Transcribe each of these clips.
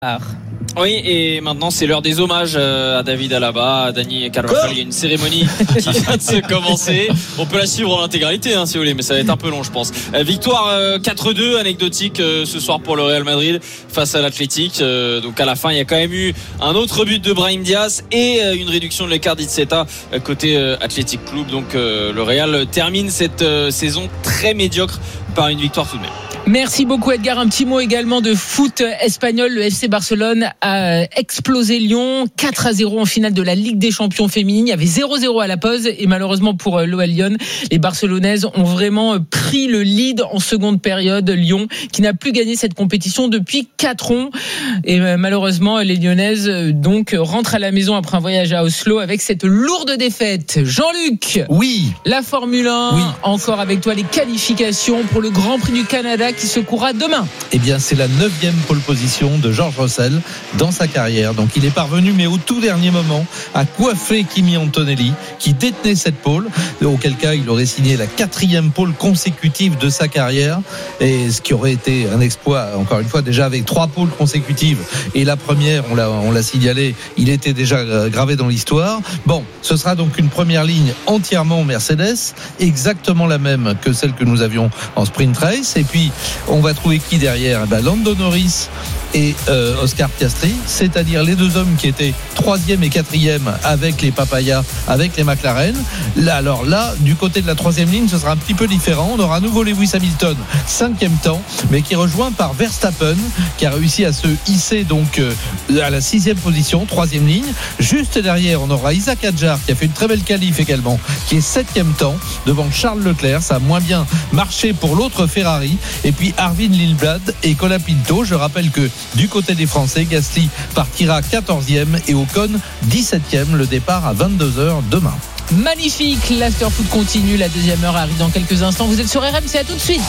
Oui, et maintenant c'est l'heure des hommages à David Alaba, à Dani Carvajal. Il y a une cérémonie qui vient de se commencer. On peut la suivre en intégralité si vous voulez, mais ça va être un peu long je pense. Victoire 4-2 anecdotique ce soir pour le Real Madrid face à l'Athletic. Donc à la fin il y a quand même eu un autre but de Brahim Diaz et une réduction de l'écart d'Itzeta côté Athletic Club. Donc le Real termine cette saison très médiocre par une victoire tout de même. Merci beaucoup Edgar. Un petit mot également de foot espagnol. Le FC Barcelone a explosé Lyon 4-0 en finale de la Ligue des Champions féminine. Il y avait 0-0 à la pause et malheureusement pour l'OL Lyon, les Barcelonaises ont vraiment pris le lead en seconde période. Lyon qui n'a plus gagné cette compétition depuis 4 ans et malheureusement les Lyonnaises donc rentrent à la maison après un voyage à Oslo avec cette lourde défaite. Jean-Luc, oui, la Formule 1, oui. Encore avec toi les qualifications pour le Grand Prix du Canada qui se courra demain. Eh bien, c'est la 9e pole position de George Russell dans sa carrière. Donc, il est parvenu, mais au tout dernier moment, à coiffer Kimi Antonelli, qui détenait cette pole. Auquel cas, il aurait signé la 4e pole consécutive de sa carrière. Et ce qui aurait été un exploit, encore une fois, déjà avec 3 poles consécutives. Et la première, on l'a signalé, il était déjà gravé dans l'histoire. Bon, ce sera donc une première ligne entièrement Mercedes, exactement la même que celle que nous avions en sprint race. Et puis, on va trouver qui derrière ? Lando Norris et Oscar Piastri, c'est-à-dire les deux hommes qui étaient 3e et 4e avec les Papayas, avec les McLaren. Alors là, du côté de la 3e ligne, ce sera un petit peu différent. On aura à nouveau Lewis Hamilton, 5e temps, mais qui est rejoint par Verstappen, qui a réussi à se hisser donc à la 6e position, 3e ligne. Juste derrière, on aura Isaac Hadjar, qui a fait une très belle qualif également, qui est 7e temps, devant Charles Leclerc. Ça a moins bien marché pour l'autre Ferrari. Et puis Arvin Lindblad et Colapinto. Je rappelle que du côté des Français, Gasly partira 14e et Ocon 17e. Le départ à 22h demain. Magnifique, l'afterfoot continue, la deuxième heure arrive dans quelques instants. Vous êtes sur RMC, à tout de suite.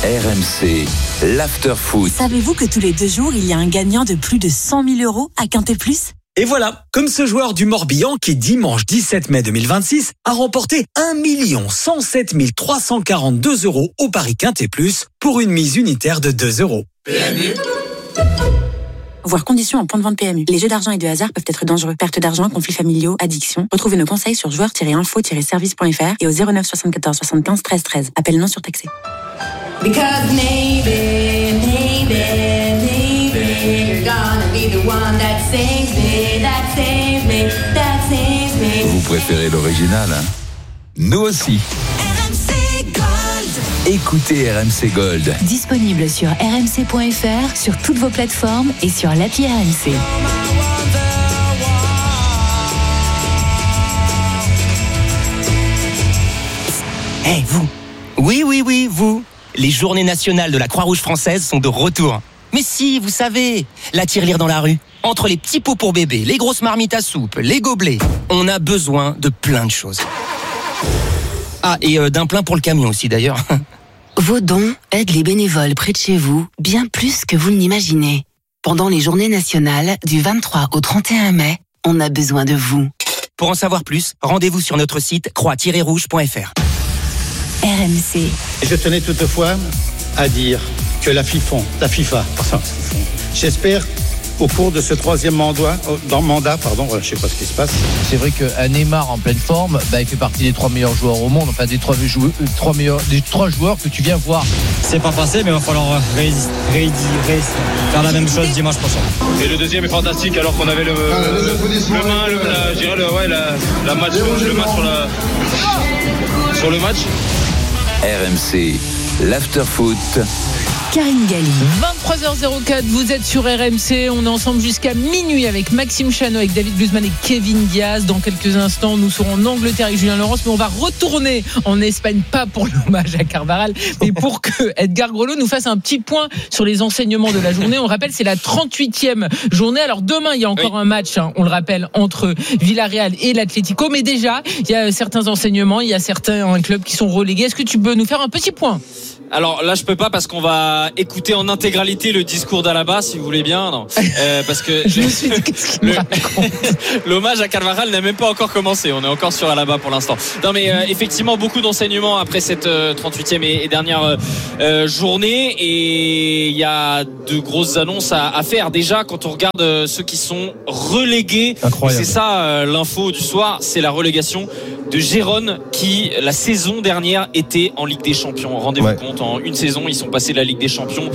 RMC, l'afterfoot. Savez-vous que tous les 2 jours, il y a un gagnant de plus de 100 000 € à Quintet Plus ? Et voilà, comme ce joueur du Morbihan qui, dimanche 17 mai 2026, a remporté 1 107 342 € au Paris Quintet Plus pour une mise unitaire de 2 €. PMU. Voir conditions en point de vente PMU. Les jeux d'argent et de hasard peuvent être dangereux. Perte d'argent, conflits familiaux, addiction. Retrouvez nos conseils sur joueurs-info-service.fr et au 09 74 75 13 13. Appel non surtaxé. Because maybe you're gonna be the one that saves me. Vous préférez l'original, hein ? Nous aussi. RMC Gold. Écoutez RMC Gold. Disponible sur rmc.fr, sur toutes vos plateformes et sur l'appli RMC. Hey, vous. Oui, vous. Les journées nationales de la Croix-Rouge française sont de retour. Mais si, vous savez, la tirelire dans la rue. Entre les petits pots pour bébé, les grosses marmites à soupe, les gobelets, on a besoin de plein de choses. Ah, et d'un plein pour le camion aussi d'ailleurs. Vos dons aident les bénévoles près de chez vous bien plus que vous ne l'imaginez. Pendant les journées nationales, du 23 au 31 mai, on a besoin de vous. Pour en savoir plus, rendez-vous sur notre site croix-rouge.fr. RMC. Je tenais toutefois à dire que la FIFA, j'espère au cours de ce 3e mandat, je sais pas ce qui se passe. C'est vrai qu'un Neymar en pleine forme, il fait partie des 3 meilleurs joueurs au monde, enfin des 3 joueurs que tu viens voir. C'est pas passé, mais il va falloir faire la même chose dimanche prochain. Et le deuxième est fantastique, alors qu'on avait le match sur le match. RMC, l'afterfoot. Karine Galli. 23h04, vous êtes sur RMC. On est ensemble jusqu'à minuit avec Maxime Chano, avec David Guzman et Kevin Diaz. Dans quelques instants, nous serons en Angleterre avec Julien Laurence, mais on va retourner en Espagne, pas pour l'hommage à Carvajal, mais pour que Edgar Grelot nous fasse un petit point sur les enseignements de la journée. On rappelle, c'est la 38e journée. Alors demain, il y a encore un match, on le rappelle, entre Villarreal et l'Atlético. Mais déjà, il y a certains enseignements, il y a certains clubs qui sont relégués. Est-ce que tu peux nous faire un petit point ? Alors là, je peux pas parce qu'on va va écouter en intégralité le discours d'Alaba, si vous voulez bien. Non, parce que je me suis dit, qu'est-ce qu'il me raconte ? L'hommage à Carvajal n'a même pas encore commencé. On est encore sur Alaba pour l'instant. Non, mais effectivement, beaucoup d'enseignements après cette 38e et dernière journée. Et il y a de grosses annonces à faire. Déjà, quand on regarde ceux qui sont relégués, c'est ça l'info du soir, c'est la relégation de Gérone qui, la saison dernière, était en Ligue des Champions. Rendez-vous compte, en une saison, ils sont passés de la Ligue des Champions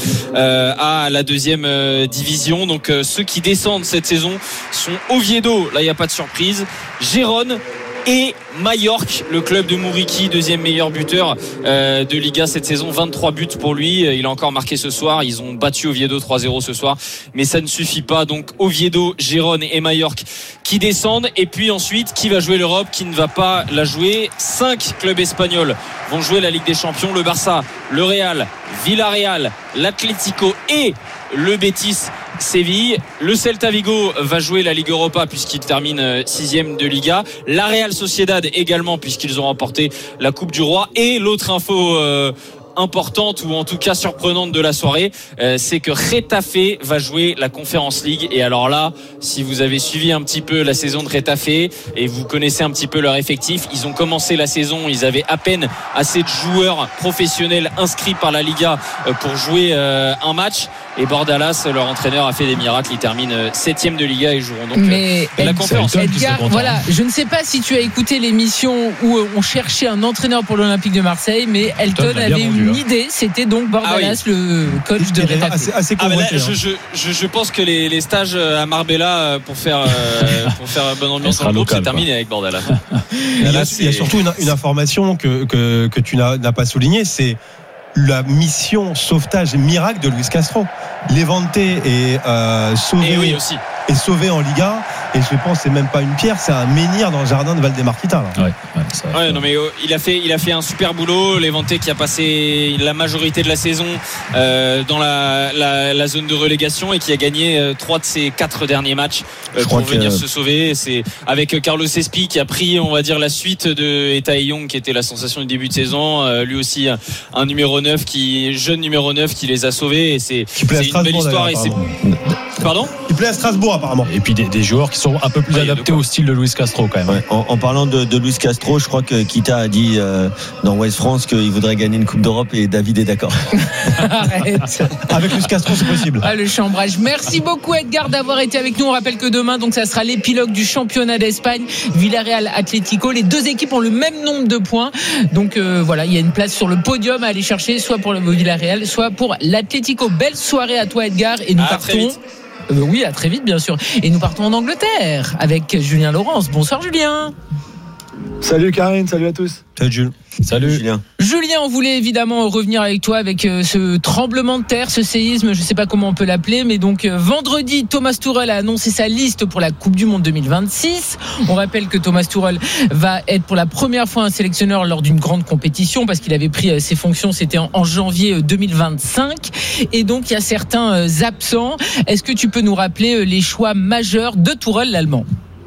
à la deuxième division. Donc ceux qui descendent cette saison sont Oviedo, là il n'y a pas de surprise, Gérone et Majorque, le club de Mouriki, deuxième meilleur buteur de Liga cette saison, 23 buts pour lui, il a encore marqué ce soir, ils ont battu Oviedo 3-0 ce soir, mais ça ne suffit pas. Donc Oviedo, Gérone et Majorque qui descendent, et puis ensuite qui va jouer l'Europe, qui ne va pas la jouer. 5 clubs espagnols vont jouer la Ligue des Champions, le Barça, le Real, Villarreal, l'Atlético et le Betis Séville. Le Celta Vigo va jouer la Ligue Europa puisqu'il termine 6e de Liga. La Real Sociedad également puisqu'ils ont remporté la Coupe du Roi. Et l'autre info importante ou en tout cas surprenante de la soirée, c'est que Getafe va jouer la Conference League. Et alors là, si vous avez suivi un petit peu la saison de Getafe et vous connaissez un petit peu leur effectif, ils ont commencé la saison, ils avaient à peine assez de joueurs professionnels inscrits par la Liga pour jouer un match. Et Bordalas, leur entraîneur, a fait des miracles. Ils terminent 7e de Liga et joueront donc la conférence. Edgar, voilà, je ne sais pas si tu as écouté l'émission où on cherchait un entraîneur pour l'Olympique de Marseille, mais Elton avait une idée. C'était donc Bordalas, le coach de Getafe. Assez convaincu. Je pense que les stages à Marbella pour faire bonne ambiance dans le groupe, c'est terminé avec Bordalas. Il y a surtout une information que tu n'as pas soulignée, c'est la mission sauvetage miracle de Luis Castro. Levante est sauvé en Liga, et je pense que c'est même pas une pierre, c'est un menhir dans le jardin de Valdemarquita. Non, mais il a fait un super boulot. Levante qui a passé la majorité de la saison dans la zone de relégation et qui a gagné 3 de ses 4 derniers matchs pour venir se sauver. C'est avec Carlos Espi qui a pris, on va dire, la suite de Etaï Young qui était la sensation du début de saison. Lui aussi un numéro 9 jeune numéro 9 qui les a sauvés, et c'est une belle histoire. Et Pardon ? Il plaît à Strasbourg apparemment. Et puis des joueurs qui sont un peu plus adaptés au style de Luis Castro quand même. Ouais, en parlant de Luis Castro, je crois que Kita a dit dans West France qu'il voudrait gagner une Coupe d'Europe, et David est d'accord. Arrête. Avec Luis Castro, c'est possible. Le chambrage. Merci beaucoup Edgar d'avoir été avec nous. On rappelle que demain, donc, ça sera l'épilogue du championnat d'Espagne. Villarreal, Atlético. Les deux équipes ont le même nombre de points. Donc voilà, il y a une place sur le podium à aller chercher, soit pour le Villarreal, soit pour l'Atlético. Belle soirée à toi Edgar, et nous partons. Oui, à très vite bien sûr. Et nous partons en Angleterre avec Julien Laurence. Bonsoir Julien. Salut Karine, salut à tous. Salut Jules. Salut Julien. Julien, on voulait évidemment revenir avec toi avec ce tremblement de terre, ce séisme, je ne sais pas comment on peut l'appeler, mais donc vendredi, Thomas Tuchel a annoncé sa liste pour la Coupe du Monde 2026. On rappelle que Thomas Tuchel va être pour la première fois un sélectionneur lors d'une grande compétition, parce qu'il avait pris ses fonctions, c'était en janvier 2025. Et donc il y a certains absents. Est-ce que tu peux nous rappeler les choix majeurs de Tuchel, l'Allemand ?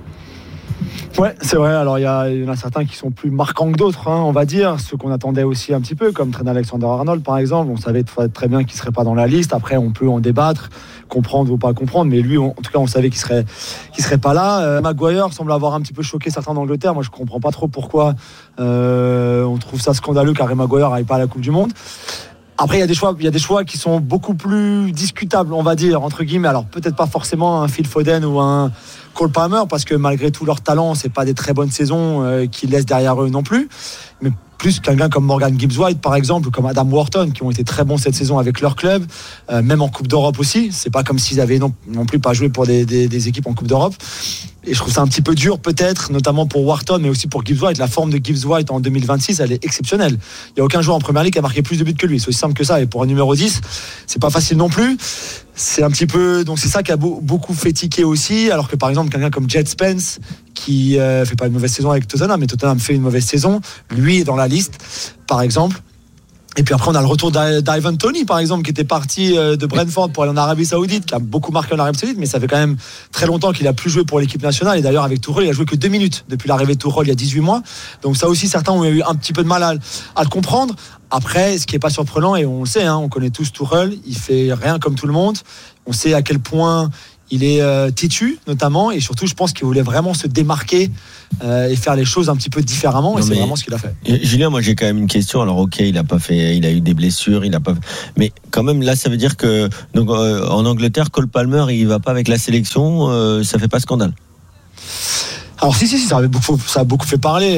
Ouais, c'est vrai. Alors il y en a certains qui sont plus marquants que d'autres, on va dire. Ceux qu'on attendait aussi un petit peu, comme Trent Alexander-Arnold par exemple. On savait très bien qu'il serait pas dans la liste. Après, on peut en débattre, comprendre ou pas comprendre. Mais lui, en tout cas, on savait qu'il serait pas là. Maguire semble avoir un petit peu choqué certains d'Angleterre. Moi, je comprends pas trop pourquoi on trouve ça scandaleux qu'Harry Maguire n'aille pas à la Coupe du Monde. Après, il y a des choix qui sont beaucoup plus discutables, on va dire, entre guillemets. Alors, peut-être pas forcément un Phil Foden ou un Cole Palmer, parce que malgré tout leur talent, c'est pas des très bonnes saisons qu'ils laissent derrière eux non plus. Mais plus quelqu'un comme Morgan Gibbs-White, par exemple, ou comme Adam Wharton, qui ont été très bons cette saison avec leur club, même en Coupe d'Europe aussi. C'est pas comme s'ils avaient non plus pas joué pour des équipes en Coupe d'Europe. Et je trouve ça un petit peu dur, peut-être, notamment pour Wharton, mais aussi pour Gibbs-White. La forme de Gibbs-White en 2026, elle est exceptionnelle. Il n'y a aucun joueur en Première Ligue qui a marqué plus de buts que lui. C'est aussi simple que ça. Et pour un numéro 10, c'est pas facile non plus. C'est un petit peu, donc c'est ça qui a beaucoup fait tiquer aussi. Alors que par exemple, quelqu'un comme Jed Spence, qui fait pas une mauvaise saison avec Tottenham, mais Tottenham fait une mauvaise saison, lui est dans la liste, par exemple. Et puis après, on a le retour d'Ivan Toney, par exemple, qui était parti de Brentford pour aller en Arabie Saoudite, qui a beaucoup marqué en Arabie Saoudite, mais ça fait quand même très longtemps qu'il a plus joué pour l'équipe nationale. Et d'ailleurs, avec Tuchel, il a joué que 2 minutes depuis l'arrivée de Tuchel il y a 18 mois. Donc ça aussi, certains ont eu un petit peu de mal à le comprendre. Après, ce qui est pas surprenant, et on le sait, on connaît tous Tuchel, il fait rien comme tout le monde. On sait à quel point il est têtu, notamment, et surtout, je pense qu'il voulait vraiment se démarquer et faire les choses un petit peu différemment, et c'est vraiment ce qu'il a fait. Julien, moi j'ai quand même une question. Alors ok, il a eu des blessures, mais quand même là, ça veut dire que donc en Angleterre, Cole Palmer, il va pas avec la sélection, ça fait pas scandale? Alors si, ça a beaucoup fait parler.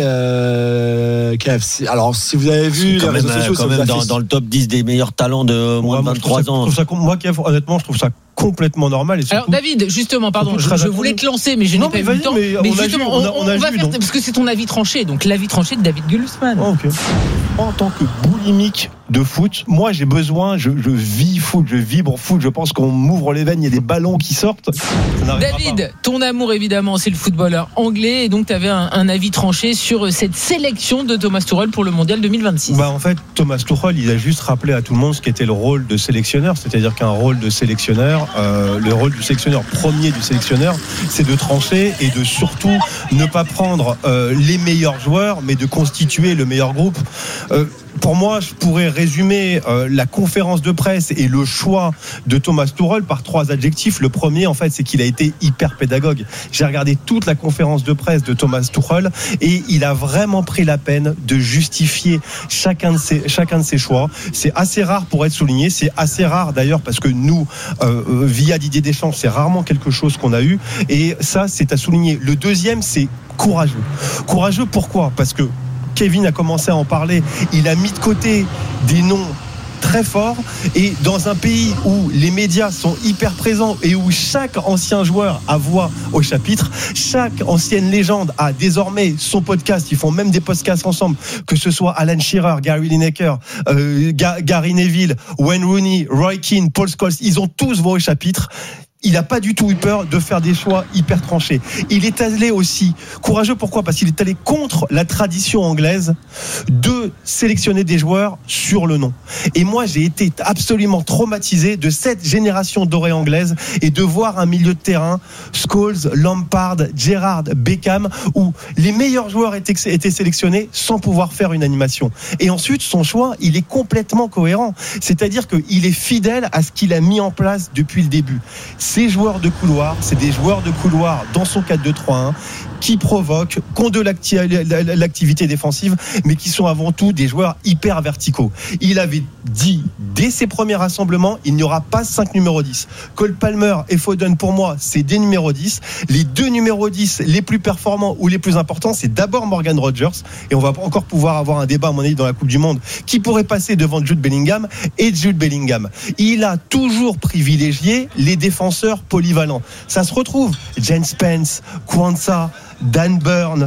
Kev. Alors si vous avez vu les réseaux sociaux, quand même dans le top 10 des meilleurs talents de moins de 23 ans. Moi, Kev, honnêtement, je trouve ça complètement normal. Et surtout, alors David, justement, pardon, je voulais te lancer, mais je n'ai pas eu le temps. Mais justement, on va faire, parce que c'est ton avis tranché, donc l'avis tranché de David Glusman. Oh, okay. En tant que boulimique de foot, moi j'ai besoin, je vis foot, je vibre foot, je pense qu'on m'ouvre les veines, il y a des ballons qui sortent. David, ton amour évidemment c'est le footballeur anglais, et donc tu avais un avis tranché sur cette sélection de Thomas Tuchel pour le Mondial 2026. En fait, Thomas Tuchel, il a juste rappelé à tout le monde ce qu'était le rôle de sélectionneur, c'est-à-dire qu'un rôle de sélectionneur, le rôle du sélectionneur, premier du sélectionneur, c'est de trancher et de surtout ne pas prendre les meilleurs joueurs, mais de constituer le meilleur groupe. Pour moi, je pourrais résumer la conférence de presse et le choix de Thomas Tuchel par 3 adjectifs. Le premier, en fait, c'est qu'il a été hyper pédagogue. J'ai regardé toute la conférence de presse de Thomas Tuchel et il a vraiment pris la peine de justifier chacun de ses choix. C'est assez rare pour être souligné. C'est assez rare d'ailleurs parce que nous, via Didier Deschamps, c'est rarement quelque chose qu'on a eu. Et ça, c'est à souligner. Le deuxième, c'est courageux. Courageux, pourquoi ? Parce que Kevin a commencé à en parler, il a mis de côté des noms très forts, et dans un pays où les médias sont hyper présents et où chaque ancien joueur a voix au chapitre, chaque ancienne légende a désormais son podcast, ils font même des podcasts ensemble, que ce soit Alan Shearer, Gary Lineker, Gary Neville, Wayne Rooney, Roy Keane, Paul Scholes, ils ont tous voix au chapitre. Il n'a pas du tout eu peur de faire des choix hyper tranchés. Il est allé aussi courageux. Pourquoi ? Parce qu'il est allé contre la tradition anglaise de sélectionner des joueurs sur le nom. Et moi, j'ai été absolument traumatisé de cette génération dorée anglaise et de voir un milieu de terrain, Scholes, Lampard, Gerrard, Beckham, où les meilleurs joueurs étaient sélectionnés sans pouvoir faire une animation. Et ensuite, son choix, il est complètement cohérent. C'est-à-dire qu'il est fidèle à ce qu'il a mis en place depuis le début. Ces joueurs de couloir, c'est des joueurs de couloir dans son 4-2-3-1 qui provoquent, qui ont de l'activité défensive, mais qui sont avant tout des joueurs hyper verticaux. Il avait dit dès ses premiers rassemblements, il n'y aura pas 5 numéros 10. Cole Palmer et Foden, pour moi, c'est des numéros 10. Les 2 numéros 10 les plus performants ou les plus importants, c'est d'abord Morgan Rogers, et on va encore pouvoir avoir un débat à mon avis dans la Coupe du Monde qui pourrait passer devant Jude Bellingham et Jude Bellingham. Il a toujours privilégié les défenseurs polyvalents. Ça se retrouve Jane Spence, Kwanzaa, Dan Burn,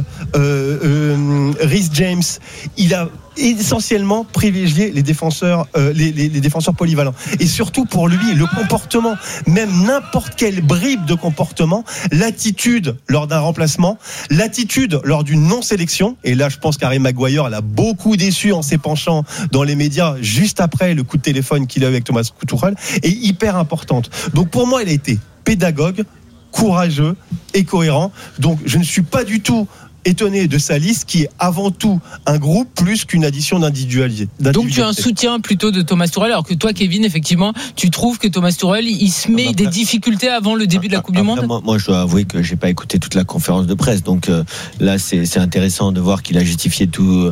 Reece James. Il a essentiellement privilégié les défenseurs polyvalents. Et surtout pour lui, le comportement, même n'importe quelle bribe de comportement, l'attitude lors d'un remplacement, l'attitude lors d'une non-sélection, et là je pense qu'Harry Maguire, elle a beaucoup déçu en s'épanchant dans les médias juste après le coup de téléphone qu'il a eu avec Thomas Tuchel, est hyper importante. Donc pour moi, il a été pédagogue, courageux et cohérent. Donc je ne suis pas du tout étonné de sa liste qui est avant tout un groupe plus qu'une addition d'individualité. Donc tu as un soutien plutôt de Thomas Tuchel, alors que toi Kevin, effectivement, tu trouves que Thomas Tuchel il se met des difficultés avant le début de la Coupe du Monde. Moi je dois avouer que j'ai pas écouté toute la conférence de presse, donc là c'est intéressant de voir qu'il a justifié tous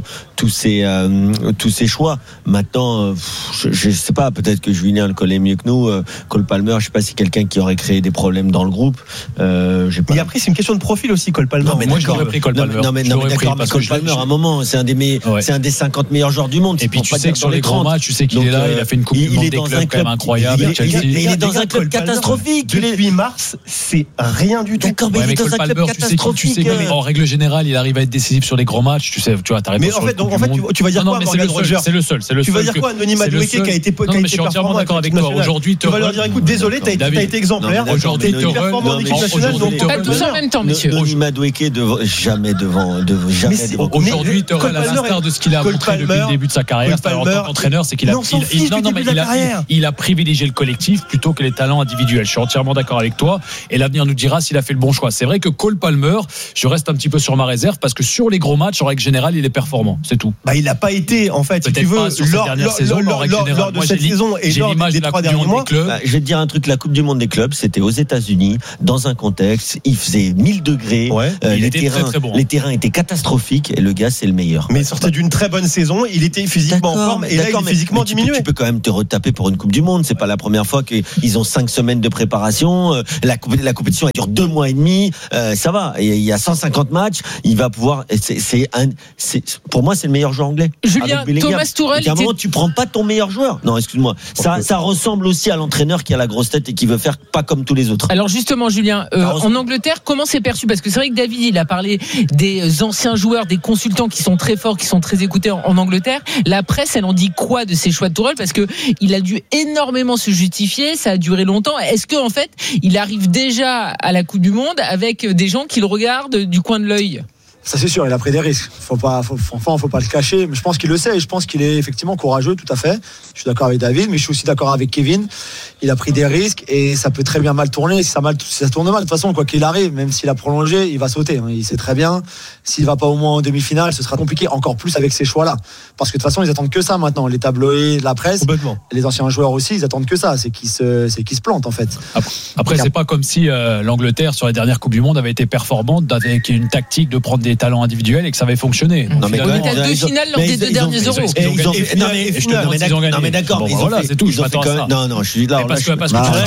ses choix. Maintenant je sais pas, peut-être que Julien le connaît mieux que nous. Cole Palmer, je sais pas si quelqu'un qui aurait créé des problèmes dans le groupe. Et après c'est une question de profil aussi, Cole Palmer. Non, mais moi j'aurais pris Cole Palmer. Non mais d'accord, mais Cole Palmer à un moment c'est un des 50 meilleurs joueurs du monde. Et puis tu sais que sur les grands matchs, tu sais qu'il est là, il a fait une Coupe du Monde des clubs quand même incroyable. Il est dans un club catastrophique. Depuis mars, c'est rien du tout. D'accord, mais il est dans un club catastrophique. Tu sais en règle générale, il arrive à être décisif sur les grands matchs. Tu vois, t'arrives. Mais en fait, tu vas dire quoi, Morgan Rogers ? C'est le seul. Tu vas dire quoi, Anthony Madueke qui a été Non, mais je suis entièrement d'accord avec toi. Aujourd'hui, tu vas leur dire, écoute, désolé, t'as été exemplaire. Aujourd'hui, t'es performant en équipe nationale, donc pas tous en même temps, messieurs. Anthony Madueke devrait jamais devant jamais. Aujourd'hui, Tourelle, à l'instar de ce qu'il a montré depuis le début de sa carrière, en tant qu'entraîneur, c'est qu'il a privilégié le collectif plutôt que les talents individuels. Je suis entièrement d'accord avec toi. Et l'avenir nous dira s'il a fait le bon choix. C'est vrai que Cole Palmer, je reste un petit peu sur ma réserve parce que sur les gros matchs, en règle générale, il est performant. C'est tout. Il n'a pas été, en fait, peut-être si tu veux, lors de cette saison et lors des 3 derniers mois. Je vais te dire un truc, la Coupe du Monde des clubs, c'était aux États-Unis, dans un contexte, il faisait 1000 degrés, les terrains étaient catastrophiques et le gars, c'est le meilleur. Mais il sortait d'une très bonne saison, il était physiquement en forme et là, il est physiquement diminué. Tu peux quand même te retaper pour une Coupe du Monde. C'est pas la première fois qu'ils ont 5 semaines de préparation. La compétition, elle dure 2 mois et demi. Ça va. Il y a 150 matchs. Il va pouvoir. Pour moi, c'est le meilleur joueur anglais. Julien, Thomas Tuchel. À un moment, tu prends pas ton meilleur joueur. Non, excuse-moi. Ça ressemble aussi à l'entraîneur qui a la grosse tête et qui veut faire pas comme tous les autres. Alors justement, Julien, en Angleterre, comment c'est perçu? Parce que c'est vrai que David, il a parlé des anciens joueurs, des consultants qui sont très forts, qui sont très écoutés en Angleterre. La presse, elle en dit quoi de ces choix de Tuchel? Parce que il a dû énormément se justifier. Ça a duré longtemps. Est-ce que en fait, il arrive déjà à la Coupe du Monde avec des gens qui le regardent du coin de l'œil? Ça c'est sûr, il a pris des risques. Faut pas le cacher. Mais je pense qu'il le sait. Et je pense qu'il est effectivement courageux, tout à fait. Je suis d'accord avec David, mais je suis aussi d'accord avec Kevin. Il a pris des risques et ça peut très bien mal tourner. Si ça tourne mal, de toute façon, quoi qu'il arrive, même s'il a prolongé, il va sauter. Il sait très bien. S'il va pas au moins en demi-finale, ce sera compliqué encore plus avec ces choix-là. Parce que de toute façon, ils attendent que ça maintenant. Les tabloïds, la presse, les anciens joueurs aussi, ils attendent que ça. C'est qu'ils se plantent en fait. Après, c'est pas comme si l'Angleterre sur la dernière Coupe du Monde avait été performante avec une tactique de prendre des talents individuels et que ça avait fonctionné. On était à 2 finales lors des 2 derniers euros. Non mais d'accord. Voilà, c'est tout. Je m'attends à ça. Non, je suis là. Parce que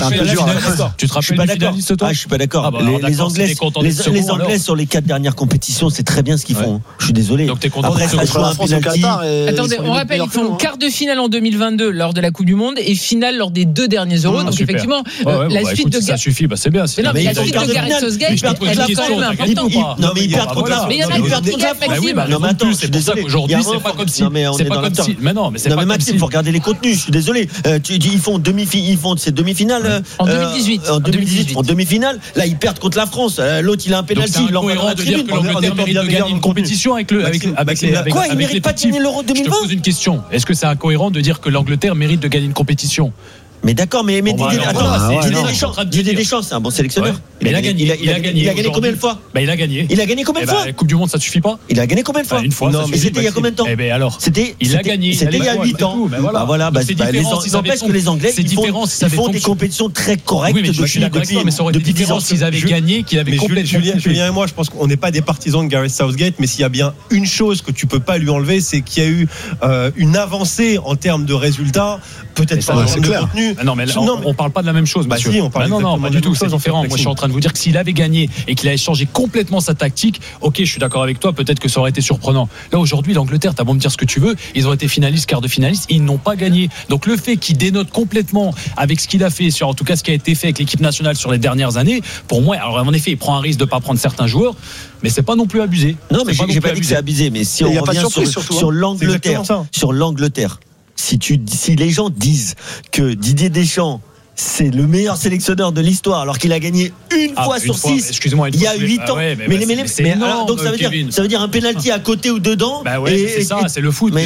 tu te rappelles du finaliste, toi? Je suis pas d'accord. Les Anglais sur les 4 dernières compétitions, c'est très bien ce qu'ils font. Je suis désolé. Donc t'es content. Après, ça joue un penalty. Attendez, on rappelle, ils font quart de finale en 2022 lors de la Coupe du Monde et finale lors des 2 derniers euros. Donc effectivement, la suite de ça suffit. C'est bien. Mais la suite de Gareth Southgate, elle est quand même importante. Non mais ils perdent contre la France. Non mais attends, c'est pour ça qu'aujourd'hui c'est pas comme si. C'est pas comme si. Mais non, mais c'est pas comme si. Maxime, faut regarder les contenus. Je suis désolé. Ils font ces demi-finales en 2018. En 2018, en demi-finale. Là, ils perdent contre la France. L'autre, il a un pénalty. C'est incohérent de dire que l'Angleterre mérite de gagner une compétition avec les. Quoi, il mérite pas de gagner l'Euro 2020? Je te pose une question. Est-ce que c'est incohérent de dire que l'Angleterre mérite de gagner une compétition? Mais d'accord, mais Didier Deschamps, c'est un bon sélectionneur. Il a gagné. Il a gagné combien de fois? Il a gagné. Il a gagné combien de fois? La Coupe du Monde, ça suffit pas? Il a gagné combien de fois? Une fois. Et c'était il y a combien de temps? Il a gagné. C'était il y a 8 ans. Voilà. N'empêche que les Anglais, ils font des compétitions très correctes. Oui, mais je suis d'accord avec toi, mais ça aurait été différent s'ils avaient gagné, qu'ils avaient complètement. Julien et moi, je pense qu'on n'est pas des partisans de Gareth Southgate, mais s'il y a bien une chose que tu peux pas lui enlever, c'est qu'il y a eu une avancée en termes de résultats, peut-être pas en termes de contenu. Non, mais on parle pas de la même chose, monsieur. Si, on parle non, pas du tout, c'est différent. Moi, je suis en train de vous dire que s'il avait gagné et qu'il avait changé complètement sa tactique, ok, je suis d'accord avec toi, peut-être que ça aurait été surprenant. Là, aujourd'hui, l'Angleterre, t'as beau me dire ce que tu veux, ils ont été finalistes, quart de finalistes, ils n'ont pas gagné. Donc, le fait qu'il dénote complètement avec ce qu'il a fait, en tout cas ce qui a été fait avec l'équipe nationale sur les dernières années, pour moi, alors en effet, il prend un risque de pas prendre certains joueurs, mais c'est pas non plus abusé. Non, mais j'ai pas dit que c'est abusé, mais si on revient sur l'Angleterre, si les gens disent que Didier Deschamps c'est le meilleur sélectionneur de l'histoire alors qu'il a gagné une fois sur 6 il y a 8 ans. Donc ça veut dire un penalty à côté ou dedans. C'est ça, c'est le foot.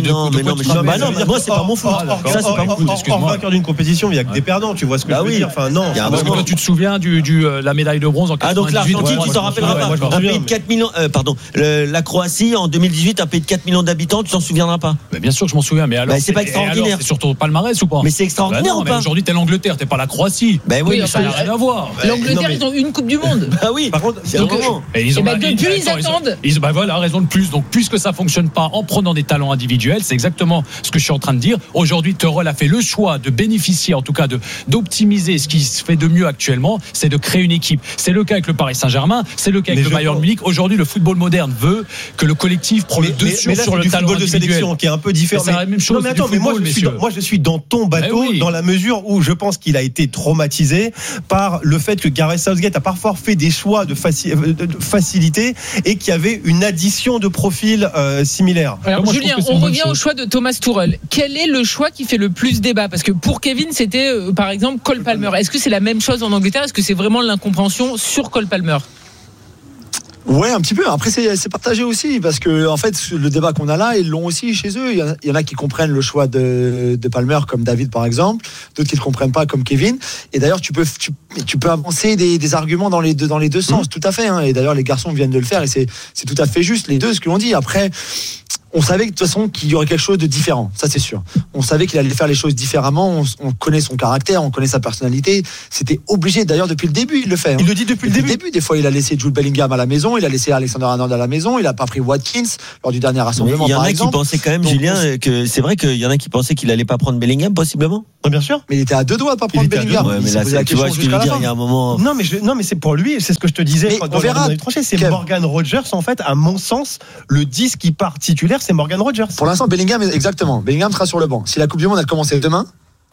Moi c'est pas mon foot. Ça c'est pas mon foot. En vainqueur d'une compétition, il y a que des perdants, tu vois ce que je veux dire. Enfin non. Parce que toi tu te souviens la médaille de bronze en 98. Donc l'Argentine, tu t'en rappelleras pas. Un pays de 4 millions la Croatie en 2018, un pays de 4 millions d'habitants, tu t'en souviendras pas? Bien sûr que je m'en souviens, mais alors c'est pas extraordinaire. C'est surtout palmarès ou pas? Mais c'est extraordinaire ou pas? Aujourd'hui t'es l'Angleterre, t'es pas la Croatie. Oui, ça n'a rien à voir. L'Angleterre, ils ont une Coupe du Monde. Bah oui. Par contre, depuis ils attendent. Voilà, raison de plus. Donc, puisque ça fonctionne pas en prenant des talents individuels, c'est exactement ce que je suis en train de dire. Aujourd'hui, Tuchel a fait le choix de bénéficier, en tout cas, d'optimiser ce qui se fait de mieux actuellement, c'est de créer une équipe. C'est le cas avec le Paris Saint-Germain, c'est le cas avec le Bayern Munich. Aujourd'hui, le football moderne veut que le collectif prend le dessus sur le talent individuel. De sélection qui est un peu différent. C'est la même chose. Non, mais attends, moi je suis dans ton bateau dans la mesure où je pense qu'il a été traumatisé par le fait que Gareth Southgate a parfois fait des choix de facilité et qu'il y avait une addition de profils similaires. Alors, Julien, on revient au choix de Thomas Tuchel. Quel est le choix qui fait le plus débat? Parce que pour Kevin, c'était par exemple Cole Palmer. Est-ce que c'est la même chose en Angleterre? Est-ce que c'est vraiment l'incompréhension sur Cole Palmer? Ouais, un petit peu. Après, c'est partagé aussi parce que en fait, le débat qu'on a là, ils l'ont aussi chez eux. Il y en a qui comprennent le choix de Palmer, comme David par exemple, d'autres qui le comprennent pas, comme Kevin. Et d'ailleurs, tu peux avancer des arguments dans les deux sens, tout à fait. Hein. Et d'ailleurs, les garçons viennent de le faire et c'est tout à fait juste les deux ce que l'on dit. Après, on savait que de toute façon qu'il y aurait quelque chose de différent, ça c'est sûr. On savait qu'il allait faire les choses différemment. On connaît son caractère, on connaît sa personnalité. C'était obligé. D'ailleurs, depuis le début, il le fait. Hein. Il le dit depuis le début. Des fois, il a laissé Jude Bellingham à la maison, il a laissé Alexander-Arnold à la maison, il a pas pris Watkins lors du dernier rassemblement. Il y en par a exemple. qui pensaient quand même, Julien, que c'est vrai qu'il y en a qui pensaient qu'il allait pas prendre Bellingham, possiblement. Bien sûr. Mais il était à deux doigts de pas prendre Bellingham. Ouais, mais là, tu vois, je veux dire, il y a un moment. Non, mais c'est pour lui. C'est ce que je te disais. On verra. C'est Morgan Rogers, en fait, à mon sens, le 10 qui part titulaire, c'est Morgan Rogers. Pour l'instant, Bellingham, exactement. Bellingham sera sur le banc. Si la Coupe du Monde elle commençait demain,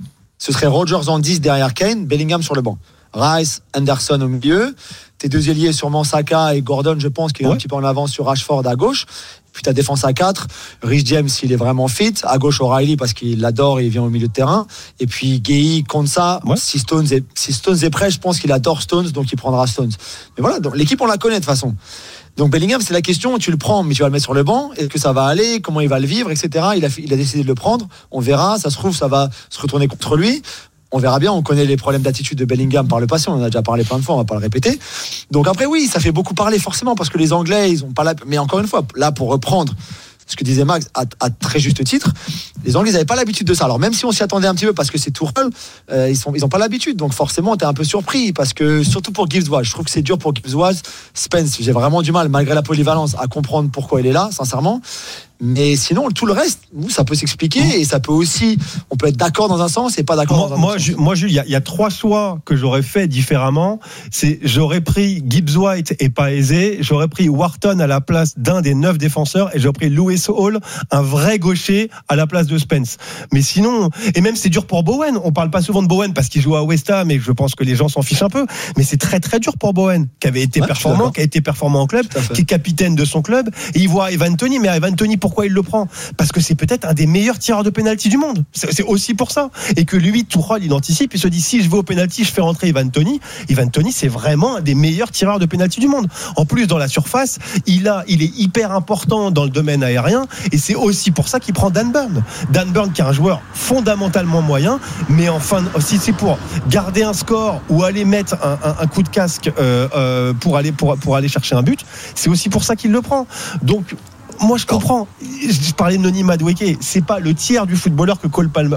ce serait Rogers en 10 derrière Kane, Bellingham sur le banc. Rice, Anderson au milieu. Tes deux ailiers sûrement Saka et Gordon, je pense, qui est un petit peu en avance sur Rashford à gauche. Puis ta défense à 4, Rich James s'il est vraiment fit, à gauche O'Reilly parce qu'il l'adore et il vient au milieu de terrain. Et puis Gueye, Konsa, si Stones est prêt, je pense qu'il adore Stones, donc il prendra Stones. Mais voilà, donc l'équipe on la connaît de toute façon. Donc Bellingham, c'est la question, tu le prends, mais tu vas le mettre sur le banc, est-ce que ça va aller, comment il va le vivre, etc. Il a décidé de le prendre, on verra, ça se trouve, ça va se retourner contre lui. On verra bien, on connaît les problèmes d'attitude de Bellingham par le passé, on en a déjà parlé plein de fois, on va pas le répéter. Donc après oui, ça fait beaucoup parler forcément parce que les Anglais, ils ont pas mais encore une fois, là pour reprendre ce que disait Max à très juste titre, les Anglais n'avaient pas l'habitude de ça. Alors même si on s'y attendait un petit peu parce que c'est Tuchel, ils ont pas l'habitude. Donc forcément, t'es un peu surpris parce que surtout pour Gibbs White, je trouve que c'est dur pour Gibbs White. Spence, j'ai vraiment du mal malgré la polyvalence à comprendre pourquoi il est là, sincèrement. Mais sinon, tout le reste, ça peut s'expliquer et ça peut aussi, on peut être d'accord dans un sens et pas d'accord dans un autre sens. Moi, Jules, il y a 3 choix que j'aurais fait différemment. J'aurais pris Gibbs White et pas Eze. J'aurais pris Wharton à la place d'un des 9 défenseurs et j'aurais pris Lewis Hall, un vrai gaucher, à la place de Spence. Mais sinon, et même c'est dur pour Bowen. On parle pas souvent de Bowen parce qu'il joue à West Ham et je pense que les gens s'en fichent un peu. Mais c'est très très dur pour Bowen, qui avait été performant, qui a été performant en club, qui est capitaine de son club. Et il voit Evan Toney, mais Evan Toney, pourquoi il le prend? Parce que c'est peut-être un des meilleurs tireurs de pénalty du monde. C'est aussi pour ça. Et que lui, Tuchel, il anticipe, il se dit si je vais au pénalty, je fais rentrer Evan Toney. Evan Toney, c'est vraiment un des meilleurs tireurs de pénalty du monde. En plus, dans la surface, il est hyper important dans le domaine aérien. Et c'est aussi pour ça qu'il prend Dan Burn. Dan Burn, qui est un joueur fondamentalement moyen, mais enfin, si c'est pour garder un score ou aller mettre un coup de casque pour aller chercher un but, c'est aussi pour ça qu'il le prend. Donc moi je comprends. Je parlais de Noni Madueke, c'est pas le tiers du footballeur que Cole Palmer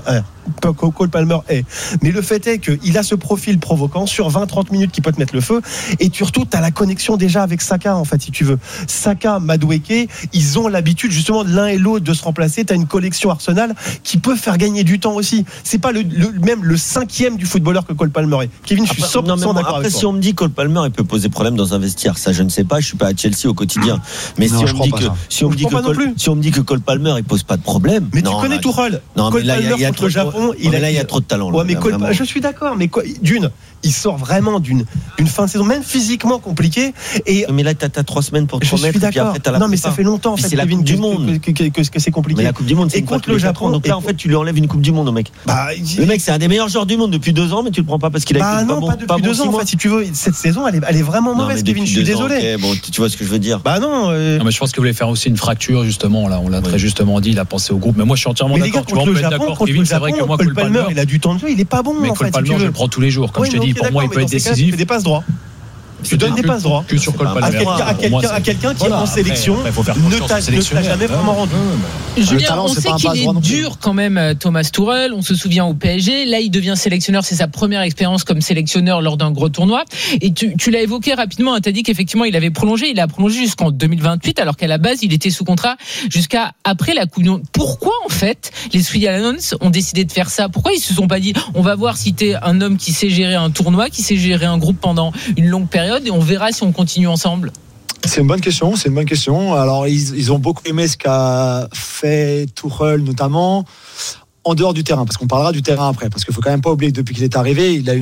est. Mais le fait est qu'il a ce profil provoquant sur 20-30 minutes qui peut te mettre le feu. Et surtout, tu as la connexion déjà avec Saka, en fait, si tu veux. Saka, Madueke, ils ont l'habitude justement de l'un et l'autre de se remplacer. Tu as une collection Arsenal qui peut faire gagner du temps aussi. C'est pas même le 5e du footballeur que Cole Palmer est. Kevin, je suis 100% d'accord avec toi. Après, si on me dit que Cole Palmer, il peut poser problème dans un vestiaire, ça je ne sais pas, je suis pas à Chelsea au quotidien. Mais non, si on me dit que Cole Palmer, il pose pas de problème. Mais tu connais Tuchel. Cole Palmer contre le Japon, il y a trop de talent. Ouais, mais je suis d'accord, mais il sort vraiment d'une fin de saison, même physiquement compliquée. Mais là, t'as 3 semaines pour te remettre. Je suis d'accord. Non, mais ça fait longtemps, en fait, c'est la Coupe du Monde que c'est compliqué. Mais la Coupe du Monde, c'est contre le Japon. Donc là, en fait, tu lui enlèves une Coupe du Monde au mec. Le mec, c'est un des meilleurs joueurs du monde depuis 2 ans, mais tu le prends pas parce qu'il a été pas depuis 2 ans. En fait, si tu veux, cette saison, elle est vraiment mauvaise, Kevin. Je suis désolé. Bon, tu vois ce que je veux dire. Non, mais je pense qu'il voulait faire aussi une fracture, justement. Là, on l'a très justement dit. Il a pensé au groupe. Mais moi, je suis entièrement d'accord. Tu vois, on peut être d'accord, Kevin. C'est vrai que moi, Cole Palmer, il a du temps de jeu. Il est pas bon. Mais Cole Palmer, je le prends tous les jours. Comme je te dis, pour moi, il peut être décisif. Tu fais des passes droits. Tu donnes des passes droits que sur Cole Palmer à quelqu'un qui est en sélection ne t'a jamais vraiment rendu. Julien, on sait qu'il est dur quand même, Thomas Tuchel. On se souvient au PSG. Là, il devient sélectionneur. C'est sa première expérience comme sélectionneur lors d'un gros tournoi. Et tu l'as évoqué rapidement. Tu as dit qu'effectivement, il avait prolongé. Il a prolongé jusqu'en 2028, alors qu'à la base, il était sous contrat jusqu'à après la Coupe du Monde. Pourquoi, en fait, les Swedish ont décidé de faire ça? Pourquoi ils se sont pas dit, on va voir si t'es un homme qui sait gérer un tournoi, qui sait gérer un groupe pendant une longue période, et on verra si on continue ensemble? C'est une bonne question. Alors, ils ont beaucoup aimé ce qu'a fait Tuchel, notamment en dehors du terrain, parce qu'on parlera du terrain après, parce qu'il faut quand même pas oublier que depuis qu'il est arrivé, il a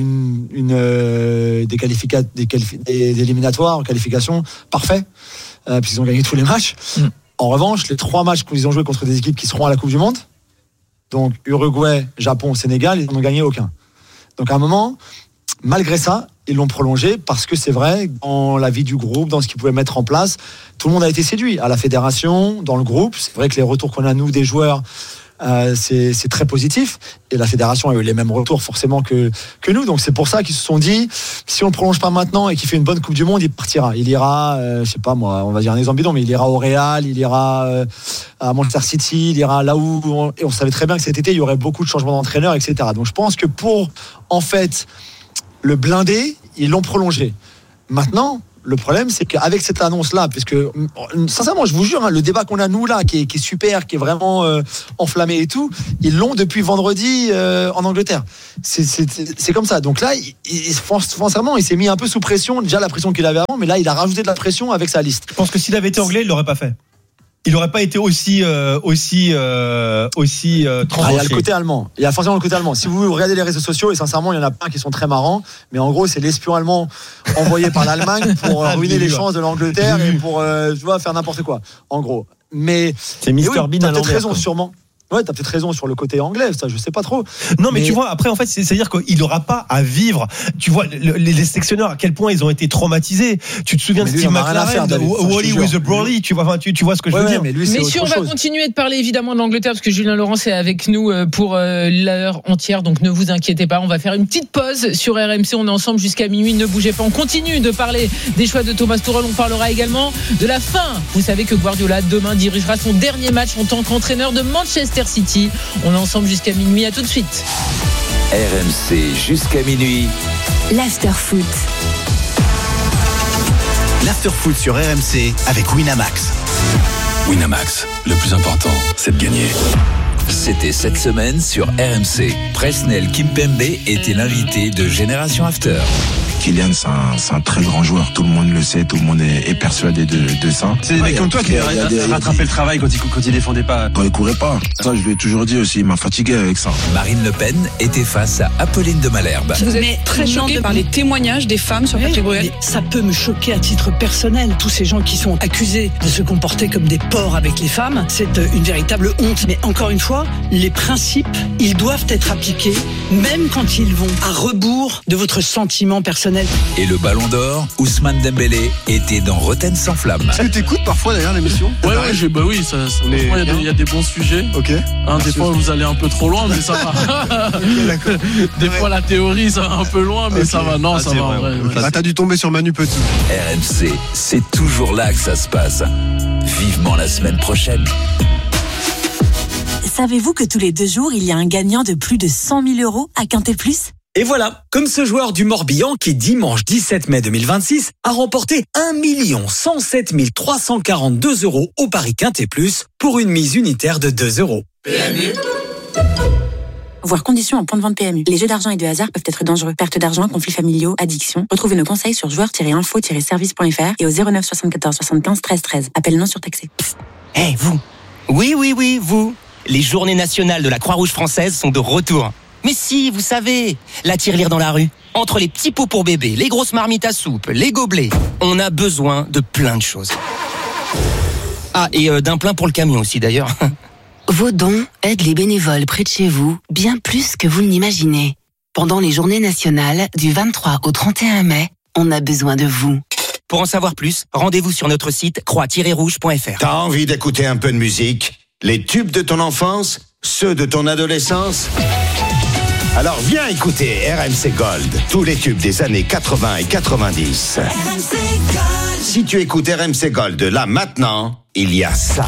des éliminatoires en qualification parfait, puisqu'ils ont gagné tous les matchs. En revanche, les 3 matchs qu'ils ont joués contre des équipes qui seront à la Coupe du Monde, donc Uruguay, Japon, Sénégal, ils n'en ont gagné aucun. Donc à un moment, malgré ça, ils l'ont prolongé parce que c'est vrai, dans la vie du groupe, dans ce qu'ils pouvaient mettre en place, tout le monde a été séduit. À la fédération, dans le groupe, c'est vrai que les retours qu'on a, nous, des joueurs, c'est très positif. Et la fédération a eu les mêmes retours forcément que nous. Donc c'est pour ça qu'ils se sont dit, si on ne prolonge pas maintenant et qu'il fait une bonne Coupe du Monde, il partira. Il ira, je sais pas moi, on va dire un exemple bidon, mais il ira au Real, il ira à Manchester City, il ira là où... Et on savait très bien que cet été, il y aurait beaucoup de changements d'entraîneur, etc. Donc je pense que pour, en fait, le blinder, ils l'ont prolongé. Maintenant... Le problème, c'est qu'avec cette annonce-là, puisque sincèrement, je vous jure, le débat qu'on a nous là, qui est super, qui est vraiment enflammé et tout, ils l'ont depuis vendredi en Angleterre. C'est comme ça. Donc là, sincèrement, il s'est mis un peu sous pression. Déjà la pression qu'il avait avant, mais là, il a rajouté de la pression avec sa liste. Je pense que s'il avait été anglais, il l'aurait pas fait. Il n'aurait pas été aussi tranché. Il y a le côté allemand. Il y a forcément le côté allemand. Si vous regardez les réseaux sociaux, et sincèrement, il y en a plein qui sont très marrants, mais en gros, c'est l'espion allemand envoyé par l'Allemagne pour ruiner les chances de l'Angleterre et pour faire n'importe quoi. En gros. Mais c'est Mr Bean à l'envers. T'as peut-être raison, sûrement. Ouais, t'as peut-être raison sur le côté anglais, ça, je sais pas trop. Non, mais tu vois, après, en fait, c'est-à-dire qu'il n'aura pas à vivre. Tu vois, les sélectionneurs, à quel point ils ont été traumatisés. Tu te souviens de Steve McLaren, Wally with a Brolly, tu vois ce que je veux dire. Mais si on va continuer de parler évidemment de l'Angleterre, parce que Julien Laurence est avec nous pour l'heure entière, donc ne vous inquiétez pas, on va faire une petite pause sur RMC, on est ensemble jusqu'à minuit, ne bougez pas, on continue de parler des choix de Thomas Tuchel, on parlera également de la fin. Vous savez que Guardiola demain dirigera son dernier match en tant qu'entraîneur de Manchester City. On est ensemble jusqu'à minuit, à tout de suite. RMC jusqu'à minuit. L'Afterfoot. L'Afterfoot sur RMC avec Winamax. Winamax, le plus important, c'est de gagner. C'était cette semaine sur RMC. Presnel Kimpembe était l'invité de Génération After. Kylian, c'est un très grand joueur. Tout le monde le sait, tout le monde est persuadé de ça. C'est des mecs comme toi qui rattrapaient le travail quand il défendait pas. Quand il courait pas. Ça, je lui ai toujours dit aussi. Il m'a fatigué avec ça. Marine Le Pen était face à Apolline de Malherbe. Vous êtes très choquée par les témoignages des femmes sur Patrick Bruel. Ça peut me choquer à titre personnel. Tous ces gens qui sont accusés de se comporter comme des porcs avec les femmes, c'est une véritable honte. Mais encore une fois, les principes, ils doivent être appliqués, même quand ils vont à rebours de votre sentiment personnel. Et le Ballon d'Or, Ousmane Dembélé était dans Rotten sans flamme. Est-ce que t'écoutes parfois d'ailleurs l'émission? Oui, il y a des bons sujets. Ok. Des fois vous allez un peu trop loin, mais ça va. Des fois la théorie ça va un peu loin, mais ça va. Non, ça va en vrai. T'as dû tomber sur Manu Petit. RMC, c'est toujours là que ça se passe. Vivement la semaine prochaine. Savez-vous que tous les 2 jours, il y a un gagnant de plus de 100 000 € à Quintet Plus ? Et voilà, comme ce joueur du Morbihan qui, dimanche 17 mai 2026, a remporté 1 107 342 € au Paris Quintet Plus pour une mise unitaire de 2 €. PMU. Voir conditions en point de vente PMU. Les jeux d'argent et de hasard peuvent être dangereux. Perte d'argent, conflits familiaux, addiction. Retrouvez nos conseils sur joueurs-info-service.fr et au 09 74 75 13 13. Appel non surtaxé. Hey, vous. Oui, vous. Les journées nationales de la Croix-Rouge française sont de retour. Mais si, vous savez, la tirelire dans la rue, entre les petits pots pour bébé, les grosses marmites à soupe, les gobelets, on a besoin de plein de choses. Ah, et d'un plein pour le camion aussi d'ailleurs. Vos dons aident les bénévoles près de chez vous bien plus que vous ne l'imaginez. Pendant les journées nationales du 23 au 31 mai, on a besoin de vous. Pour en savoir plus, rendez-vous sur notre site croix-rouge.fr. T'as envie d'écouter un peu de musique? Les tubes de ton enfance? Ceux de ton adolescence? Alors viens écouter RMC Gold, tous les tubes des années 80 et 90. Si tu écoutes RMC Gold là maintenant, il y a ça.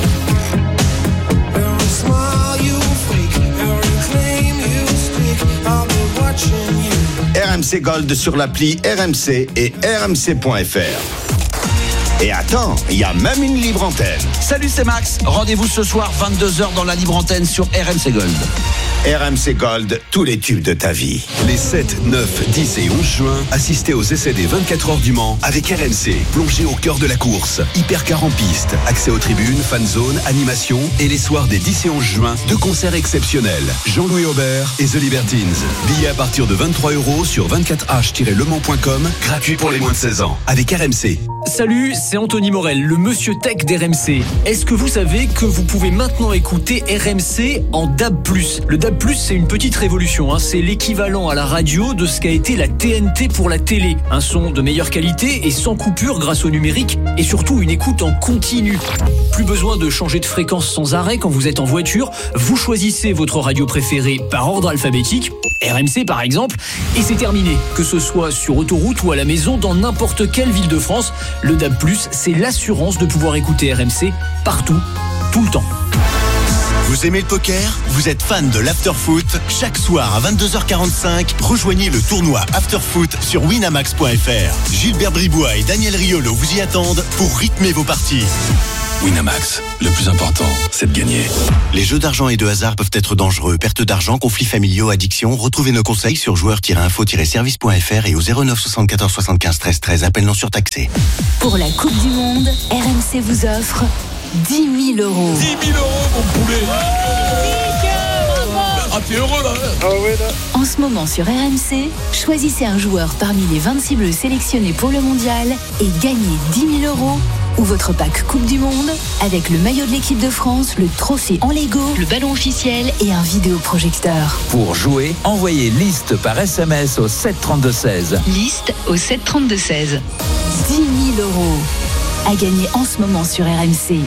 RMC Gold sur l'appli RMC et rmc.fr. Et attends, il y a même une libre antenne. Salut, c'est Max. Rendez-vous ce soir 22h dans la libre antenne sur RMC Gold. RMC Gold, tous les tubes de ta vie. Les 7, 9, 10 et 11 juin, assistez aux essais des 24 heures du Mans avec RMC. Plongez au cœur de la course. Hypercar en piste, accès aux tribunes, fan zone, animation et les soirs des 10 et 11 juin, 2 concerts exceptionnels. Jean-Louis Aubert et The Libertines. Billets à partir de 23 € sur 24h-lemans.com, gratuit pour les moins de 16 ans. Avec RMC. Salut, c'est Anthony Morel, le monsieur tech d'RMC. Est-ce que vous savez que vous pouvez maintenant écouter RMC en DAB+. Le DAB+, DAB+, c'est une petite révolution. C'est l'équivalent à la radio de ce qu'a été la TNT pour la télé. Un son de meilleure qualité et sans coupure grâce au numérique et surtout une écoute en continu. Plus besoin de changer de fréquence sans arrêt quand vous êtes en voiture. Vous choisissez votre radio préférée par ordre alphabétique, RMC par exemple, et c'est terminé. Que ce soit sur autoroute ou à la maison, dans n'importe quelle ville de France, le DAB+, c'est l'assurance de pouvoir écouter RMC partout, tout le temps. Vous aimez le poker ? Vous êtes fan de l'afterfoot ? Chaque soir à 22h45, rejoignez le tournoi Afterfoot sur winamax.fr. Gilbert Bribois et Daniel Riolo vous y attendent pour rythmer vos parties. Winamax, le plus important, c'est de gagner. Les jeux d'argent et de hasard peuvent être dangereux. Perte d'argent, conflits familiaux, addiction. Retrouvez nos conseils sur joueurs-info-service.fr et au 09 74 75 13 13. Appel non surtaxé. Pour la Coupe du Monde, RMC vous offre 10 000 euros. 10 000 euros, mon poulet. Ah, t'es heureux là. En ce moment sur RMC, choisissez un joueur parmi les 26 bleus sélectionnés pour le mondial et gagnez 10 000 euros ou votre pack Coupe du Monde avec le maillot de l'équipe de France, le trophée en Lego, le ballon officiel et un vidéoprojecteur. Pour jouer, envoyez liste par SMS au 732-16. Liste au 732-16. 10 000 euros à gagner en ce moment sur RMC.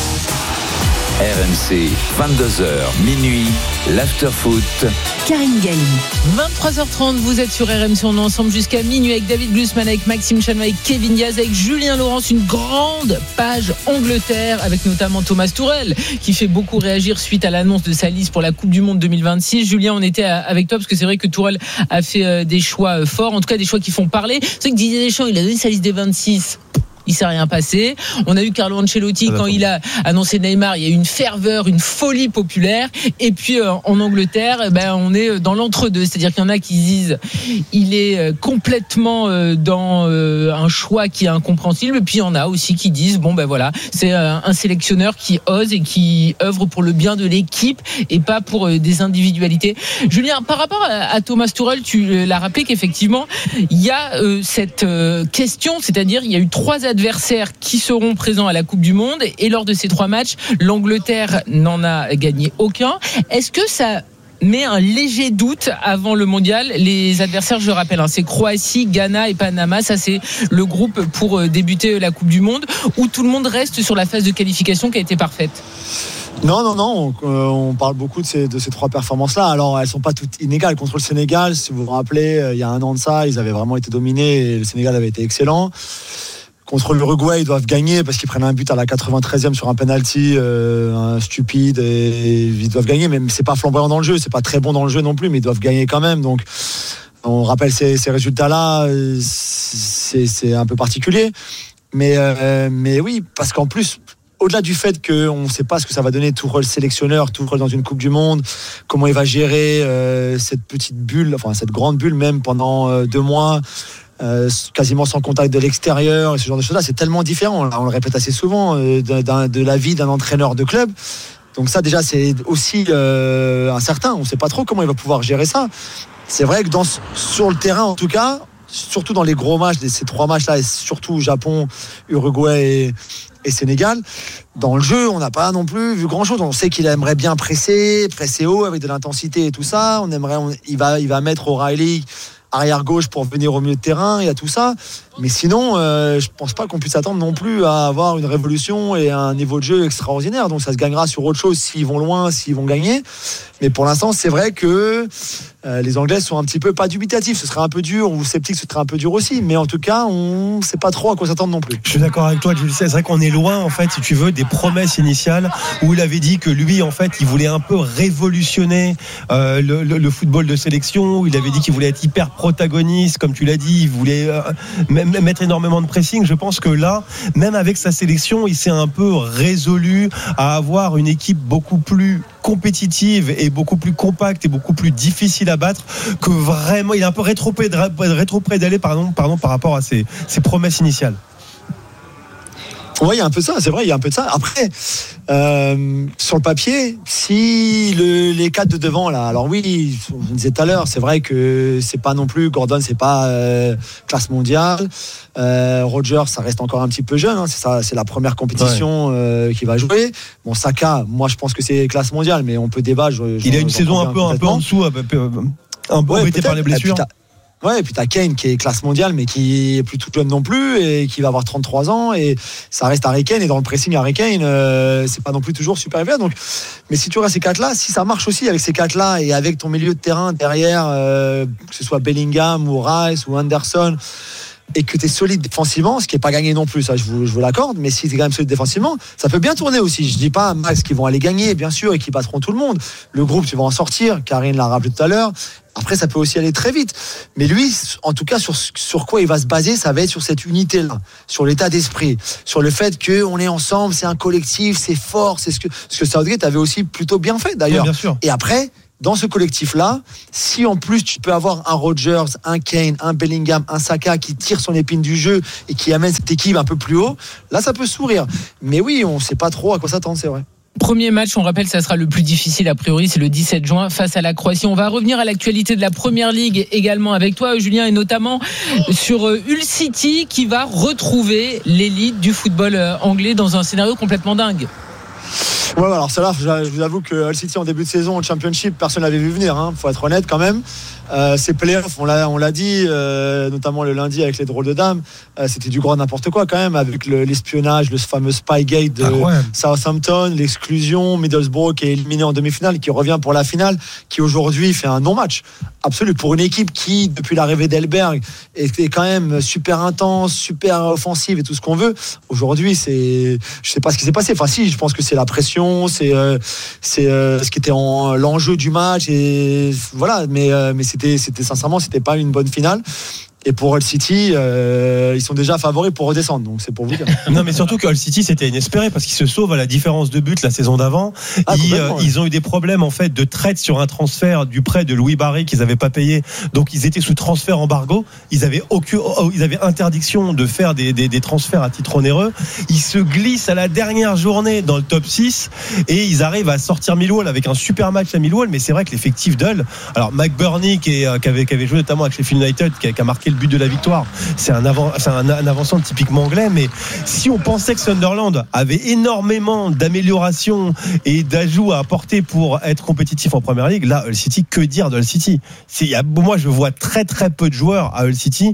RMC, 22h, minuit, l'afterfoot. Karine Galli. 23h30, vous êtes sur RMC, on est ensemble jusqu'à minuit avec David Glusman, avec Maxime Chanois, avec Kevin Diaz, avec Julien Laurence, une grande page Angleterre, avec notamment Thomas Tourel, qui fait beaucoup réagir suite à l'annonce de sa liste pour la Coupe du Monde 2026. Julien, on était avec toi, parce que c'est vrai que Tourel a fait des choix forts, en tout cas des choix qui font parler. C'est vrai que Didier Deschamps, il a donné sa liste des 26. Il s'est rien passé. On a eu Carlo Ancelotti quand il a annoncé Neymar, il y a eu une ferveur, une folie populaire. Et puis en Angleterre, on est dans l'entre-deux, c'est-à-dire qu'il y en a qui disent il est complètement dans un choix qui est incompréhensible. Et puis il y en a aussi qui disent voilà, c'est un sélectionneur qui ose et qui œuvre pour le bien de l'équipe et pas pour des individualités. Julien, par rapport à Thomas Tuchel, tu l'as rappelé qu'effectivement il y a cette question, c'est-à-dire il y a eu 3 adversaires qui seront présents à la Coupe du Monde et lors de ces 3 matchs, l'Angleterre n'en a gagné aucun. Est-ce que ça met un léger doute avant le mondial? Les adversaires, je rappelle, c'est Croatie, Ghana et Panama. Ça, c'est le groupe pour débuter la Coupe du Monde où tout le monde reste sur la phase de qualification qui a été parfaite. Non, on parle beaucoup de ces 3 performances-là. Alors, elles sont pas toutes inégales. Contre le Sénégal, si vous vous rappelez, il y a un an de ça, ils avaient vraiment été dominés et le Sénégal avait été excellent. Contre l'Uruguay, ils doivent gagner parce qu'ils prennent un but à la 93e sur un penalty stupide et ils doivent gagner. Mais c'est pas flamboyant dans le jeu, c'est pas très bon dans le jeu non plus, mais ils doivent gagner quand même. Donc, on rappelle ces résultats-là, c'est un peu particulier. Mais oui, parce qu'en plus, au-delà du fait qu'on ne sait pas ce que ça va donner Tuchel sélectionneur, Tuchel dans une Coupe du Monde, comment il va gérer cette petite bulle, enfin cette grande bulle même pendant 2 mois. Quasiment sans contact de l'extérieur et ce genre de choses-là, c'est tellement différent. On le répète assez souvent de la vie d'un entraîneur de club. Donc ça déjà c'est aussi incertain. On ne sait pas trop comment il va pouvoir gérer ça. C'est vrai que sur le terrain en tout cas, surtout dans les gros matchs, ces 3 matchs-là, et surtout Japon, Uruguay et Sénégal, dans le jeu, on n'a pas non plus vu grand-chose. On sait qu'il aimerait bien presser haut avec de l'intensité et tout ça. Il va mettre O'Reilly arrière gauche pour venir au milieu de terrain, il y a tout ça, mais sinon je pense pas qu'on puisse s'attendre non plus à avoir une révolution et un niveau de jeu extraordinaire. Donc ça se gagnera sur autre chose s'ils vont loin, s'ils vont gagner, mais pour l'instant c'est vrai que les Anglais sont un petit peu pas dubitatifs, ce serait un peu dur, ou sceptiques, ce serait un peu dur aussi, mais en tout cas on sait pas trop à quoi s'attendre non plus. Je suis d'accord avec toi, Jules. C'est vrai qu'on est loin en fait, si tu veux, des promesses initiales où il avait dit que lui en fait il voulait un peu révolutionner le football de sélection, où il avait dit qu'il voulait être hyper protagoniste, comme tu l'as dit, il voulait mettre énormément de pressing. Je pense que là, même avec sa sélection, il s'est un peu résolu à avoir une équipe beaucoup plus compétitive et beaucoup plus compacte et beaucoup plus difficile à battre, que vraiment il est un peu rétropédalé par rapport à ses promesses initiales. Ouais, il y a un peu de ça, c'est vrai, il y a un peu de ça. Après, sur le papier, si les 4 de devant, là, alors oui, je disais tout à l'heure, c'est vrai que c'est pas non plus, Gordon, c'est pas classe mondiale. Roger, ça reste encore un petit peu jeune, hein, c'est la première compétition qu'il va jouer. Bon, Saka, moi je pense que c'est classe mondiale, mais on peut débattre. Il a une saison un peu en dessous, un peu embêté par les blessures. Ouais, et puis t'as Kane qui est classe mondiale, mais qui est plus tout jeune non plus, et qui va avoir 33 ans, et ça reste Harry Kane, et dans le pressing Harry Kane, c'est pas non plus toujours super élevé. Donc, mais si tu restes ces 4-là, si ça marche aussi avec ces 4-là, et avec ton milieu de terrain derrière, que ce soit Bellingham ou Rice ou Anderson, et que tu es solide défensivement, ce qui n'est pas gagné non plus, ça je vous l'accorde, mais si tu es quand même solide défensivement, ça peut bien tourner aussi. Je dis pas, Max, qu'ils vont aller gagner, bien sûr, et qu'ils battront tout le monde. Le groupe, tu vas en sortir, Karine l'a rappelé tout à l'heure. Après, ça peut aussi aller très vite. Mais lui, en tout cas, sur quoi il va se baser, ça va être sur cette unité-là, sur l'état d'esprit, sur le fait qu'on est ensemble, c'est un collectif, c'est fort, c'est ce que Southgate avait aussi plutôt bien fait d'ailleurs. Ouais, bien sûr. Et après, dans ce collectif-là, si en plus tu peux avoir un Rodgers, un Kane, un Bellingham, un Saka qui tire son épine du jeu et qui amène cette équipe un peu plus haut, là ça peut sourire. Mais oui, on ne sait pas trop à quoi s'attendre, c'est vrai. Premier match, on rappelle, ça sera le plus difficile a priori, c'est le 17 juin face à la Croatie. On va revenir à l'actualité de la Première Ligue également avec toi, Julien, et notamment sur Hull City qui va retrouver l'élite du football anglais dans un scénario complètement dingue. Ouais, alors celle-là, je vous avoue que Hull City en début de saison au Championship, personne l'avait vu venir, hein, faut être honnête quand même. Ces playoffs, on l'a dit, notamment le lundi avec les drôles de dames, c'était du grand n'importe quoi quand même, avec l'espionnage, le fameux Spygate de Southampton, l'exclusion, Middlesbrough qui est éliminé en demi-finale, qui revient pour la finale, qui aujourd'hui fait un non-match absolu pour une équipe qui, depuis l'arrivée d'Elberg, était quand même super intense, super offensive et tout ce qu'on veut. Aujourd'hui, je sais pas ce qui s'est passé. Enfin si, je pense que c'est la pression, c'est ce qui était l'enjeu du match, et voilà, mais c'était sincèrement, c'était pas une bonne finale. Et pour Hull City, ils sont déjà favoris pour redescendre, donc c'est pour vous dire. Non, mais surtout que Hull City, c'était inespéré parce qu'ils se sauvent à la différence de but la saison d'avant. Ils ont eu des problèmes en fait de traite sur un transfert du prêt de Louis Barry qu'ils n'avaient pas payé, donc ils étaient sous transfert embargo. Ils avaient interdiction de faire des transferts à titre onéreux. Ils se glissent à la dernière journée dans le top 6 et ils arrivent à sortir Millwall avec un super match à Millwall. Mais c'est vrai que l'effectif d'Hull, alors McBurney qui avait joué notamment avec Sheffield United, qui a marqué le but de la victoire, c'est un avançant typiquement anglais. Mais si on pensait que Sunderland avait énormément d'améliorations et d'ajouts à apporter pour être compétitif en Première Ligue, là Hull City, que dire de Hull City? Moi je vois très très peu de joueurs à Hull City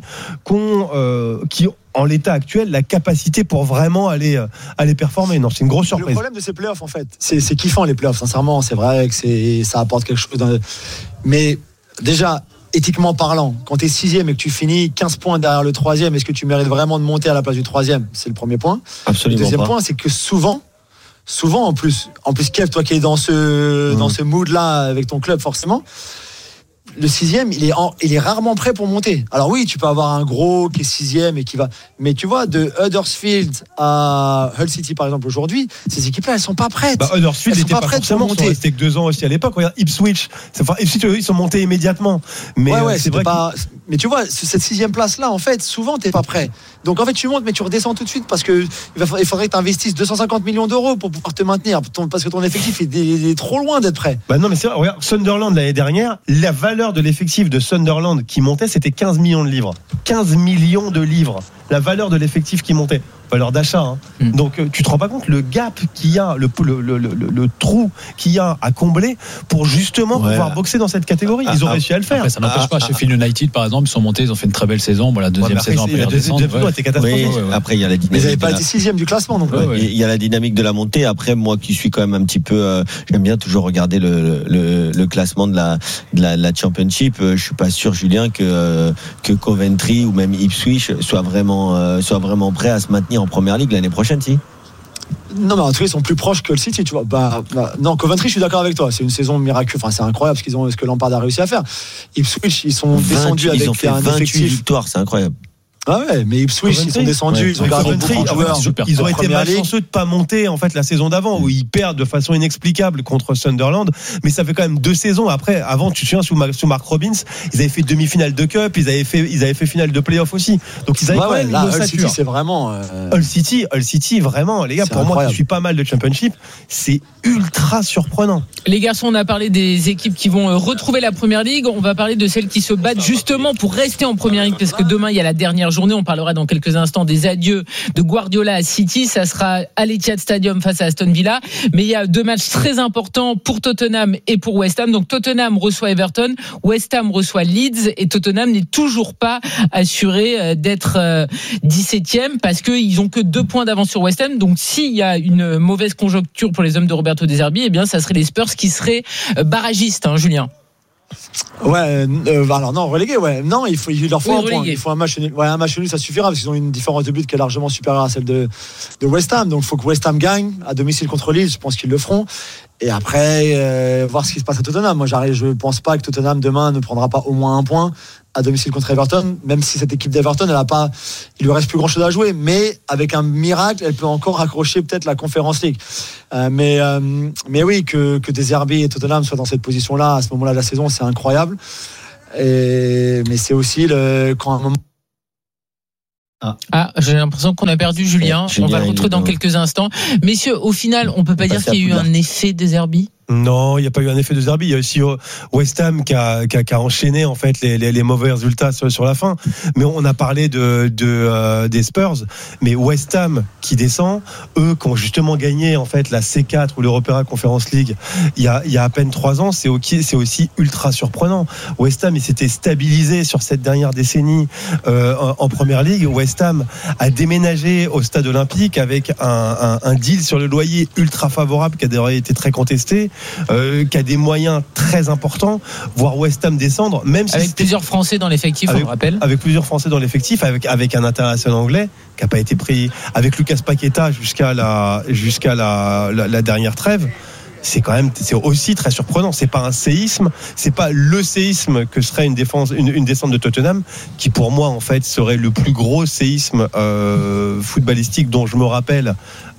qui en l'état actuel la capacité pour vraiment aller performer. Non, c'est une grosse surprise. Le problème de ces playoffs, en fait, c'est kiffant les playoffs, sincèrement, c'est vrai que ça apporte quelque chose mais déjà éthiquement parlant, quand tu es 6e et que tu finis 15 points derrière le 3e, est-ce que tu mérites vraiment de monter à la place du 3e? C'est le premier point. Absolument. Le deuxième point, c'est que souvent en plus Kev, toi qui es dans ce mood-là avec ton club, forcément, le 6e, il est rarement prêt pour monter. Alors oui, tu peux avoir un gros qui est 6e et qui va... Mais tu vois, de Huddersfield à Hull City, par exemple, aujourd'hui, ces équipes-là, elles sont pas prêtes. Huddersfield n'était pas forcément, ils sont restés que 2 ans aussi à l'époque. Regarde, Ipswich, ils sont montés immédiatement. Mais c'est vrai mais tu vois, cette 6e place-là, en fait, souvent, t'es pas prêt. Donc en fait, tu montes, mais tu redescends tout de suite parce que il faudrait que tu investisses 250 millions d'euros pour pouvoir te maintenir, parce que ton effectif est trop loin d'être prêt. Non, mais c'est vrai, regarde, Sunderland l'année dernière, la valeur de l'effectif de Sunderland qui montait, c'était 15 millions de livres. 15 millions de livres. La valeur de l'effectif qui montait. Valeur d'achat. Hein. Donc tu te rends pas compte le gap qu'il y a, le trou qu'il y a à combler pour justement pouvoir boxer dans cette catégorie. Ils ont réussi à le faire. Après, ça n'empêche pas. Sheffield United, par exemple, ils sont montés, ils ont fait une très belle saison. Bon, la deuxième saison après la descente. Après, il y a la dynamique. Mais ils n'avaient pas été 6e du classement. Donc il y a la dynamique de la montée. Après, moi qui suis quand même un petit peu, j'aime bien toujours regarder le classement de la Championship. Je suis pas sûr, Julien, que Coventry ou même Ipswich soit vraiment prêt à se maintenir en Première Ligue l'année prochaine, si? Non, mais en tout cas, ils sont plus proches que le City, tu vois. Non, Coventry, je suis d'accord avec toi. C'est une saison miraculeuse. Enfin, c'est incroyable ce que Lampard a réussi à faire. Ipswich, ils sont descendus avec ils ont fait un 28 effectif. victoires, c'est incroyable. Ah ouais, mais Ipswich, ils sont descendus, ils ont gardé beaucoup de joueurs. Ils ont été malchanceux de pas monter en fait la saison d'avant où ils perdent de façon inexplicable contre Sunderland, mais ça fait quand même 2 saisons après. Avant, tu te souviens sous Mark Robbins, ils avaient fait demi-finale de Cup, ils avaient fait finale de Playoff aussi. Donc ils avaient quand même une Hull City, c'est vraiment Hull City, vraiment les gars, pour moi qui suis pas mal de Championship, c'est ultra surprenant. Les garçons, on a parlé des équipes qui vont retrouver la Première Ligue, on va parler de celles qui se battent justement pour rester en Première Ligue parce que demain il y a la dernière journée. On parlera dans quelques instants des adieux de Guardiola à City. Ça sera à l'Etihad Stadium face à Aston Villa. Mais il y a 2 matchs très importants pour Tottenham et pour West Ham. Donc Tottenham reçoit Everton, West Ham reçoit Leeds et Tottenham n'est toujours pas assuré d'être 17e parce qu'ils ont que 2 points d'avance sur West Ham. Donc s'il y a une mauvaise conjoncture pour les hommes de Roberto De Zerbi, eh bien ça serait les Spurs qui seraient barragistes, hein, Julien. Ouais, alors non, relégué, ouais. Non, il leur faut un point. Il faut un match nul. Ouais, un match nul, ça suffira parce qu'ils ont une différence de but qui est largement supérieure à celle de West Ham. Donc il faut que West Ham gagne à domicile contre Leeds. Je pense qu'ils le feront. Et après, voir ce qui se passe à Tottenham. Moi, je pense pas que Tottenham demain ne prendra pas au moins un point à domicile contre Everton, même si cette équipe d'Everton, il lui reste plus grand chose à jouer, mais avec un miracle, elle peut encore accrocher peut-être la Conference League. Mais oui, que De Zerbi et Tottenham soient dans cette position-là à ce moment-là de la saison, c'est incroyable. Mais c'est aussi quand à un moment. J'ai l'impression qu'on a perdu Julien. On va le retrouver dans quelques instants. Messieurs, au final, on peut pas dire qu'il y a eu un effet De Zerbi. Non, il n'y a pas eu un effet de Zerbi. Il y a aussi West Ham qui a enchaîné en fait les mauvais résultats sur la fin. Mais on a parlé des Spurs, mais West Ham qui descend, eux qui ont justement gagné en fait la C4 ou l'Européen Conference League il y a à peine 3 ans, c'est aussi ultra surprenant. West Ham, il s'était stabilisé sur cette dernière décennie en Première Ligue. West Ham a déménagé au Stade Olympique avec un deal sur le loyer ultra favorable qui a d'ailleurs été très contesté. Qui a des moyens très importants, voir West Ham descendre, même si avec plusieurs Français dans l'effectif, on le rappelle. Avec plusieurs Français dans l'effectif, avec un international anglais qui n'a pas été pris, avec Lucas Paqueta jusqu'à la dernière trêve. C'est aussi très surprenant. C'est pas un séisme, c'est pas le séisme que serait une descente de Tottenham, qui pour moi en fait serait le plus gros séisme footballistique dont je me rappelle,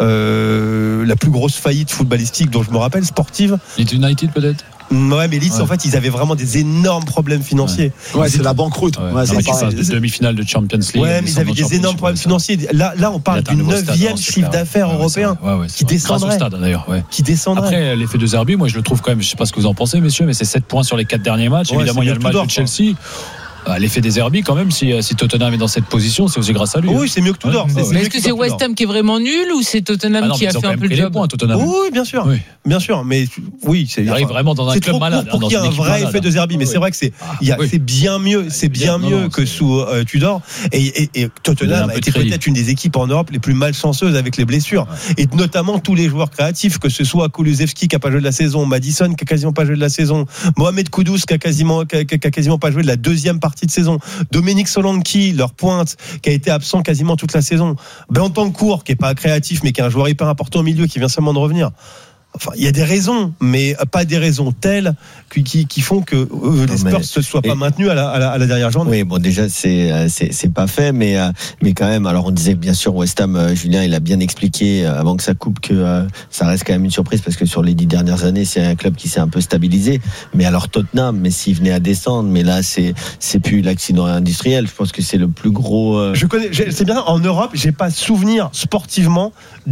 la plus grosse faillite footballistique dont je me rappelle, sportive. Leeds United peut-être. Ouais, mais Leeds, en fait, ils avaient vraiment des énormes problèmes financiers. Ouais, c'est la banqueroute. Ouais, c'est demi-finale de Champions League. Ouais, mais ils avaient des énormes problèmes financiers. Là, on parle du 9e chiffre d'affaires européen qui descendrait. Grâce au stade, d'ailleurs. Qui descendrait. Après, l'effet de Zerbi, moi, je le trouve quand même, je sais pas ce que vous en pensez, messieurs, mais c'est 7 points sur les 4 derniers matchs. Évidemment, il y a le match de Chelsea. L'effet des Zerbi quand même, si Tottenham est dans cette position, c'est aussi grâce à lui. Oui, c'est mieux que Tudor. Mais est-ce que c'est West Ham qui est vraiment nul ou c'est Tottenham qui a fait un peu le job? Oui, bien sûr. Bien sûr, mais oui, il arrive vraiment dans un club malade. Pour qu'il y ait un vrai effet de Zerbi, mais c'est vrai que c'est bien mieux, que sous Tudor. Et Tottenham a été peut-être une des équipes en Europe les plus malchanceuses avec les blessures, et notamment tous les joueurs créatifs, que ce soit Kulusevski qui a pas joué de la saison, Maddison qui a quasiment pas joué de la saison, Mohamed Kudus qui a quasiment pas joué de la deuxième partie de saison, Dominique Solanke, leur pointe, qui a été absent quasiment toute la saison, Bentancur qui est pas créatif mais qui est un joueur hyper important au milieu qui vient seulement de revenir. Enfin, il y a des raisons, mais pas des raisons telles qui font que les Spurs ne se soient pas maintenus à la dernière journée. Oui, bon, déjà, c'est pas fait, mais quand même, alors on disait bien sûr West Ham, Julien, il a bien expliqué avant que ça coupe que ça reste quand même une surprise parce que sur les 10 dernières années, c'est un club qui s'est un peu stabilisé. Mais alors Tottenham, mais s'il venait à descendre, mais là, c'est plus l'accident industriel. Je pense que c'est le plus gros. C'est bien, en Europe, j'ai pas souvenir sportivement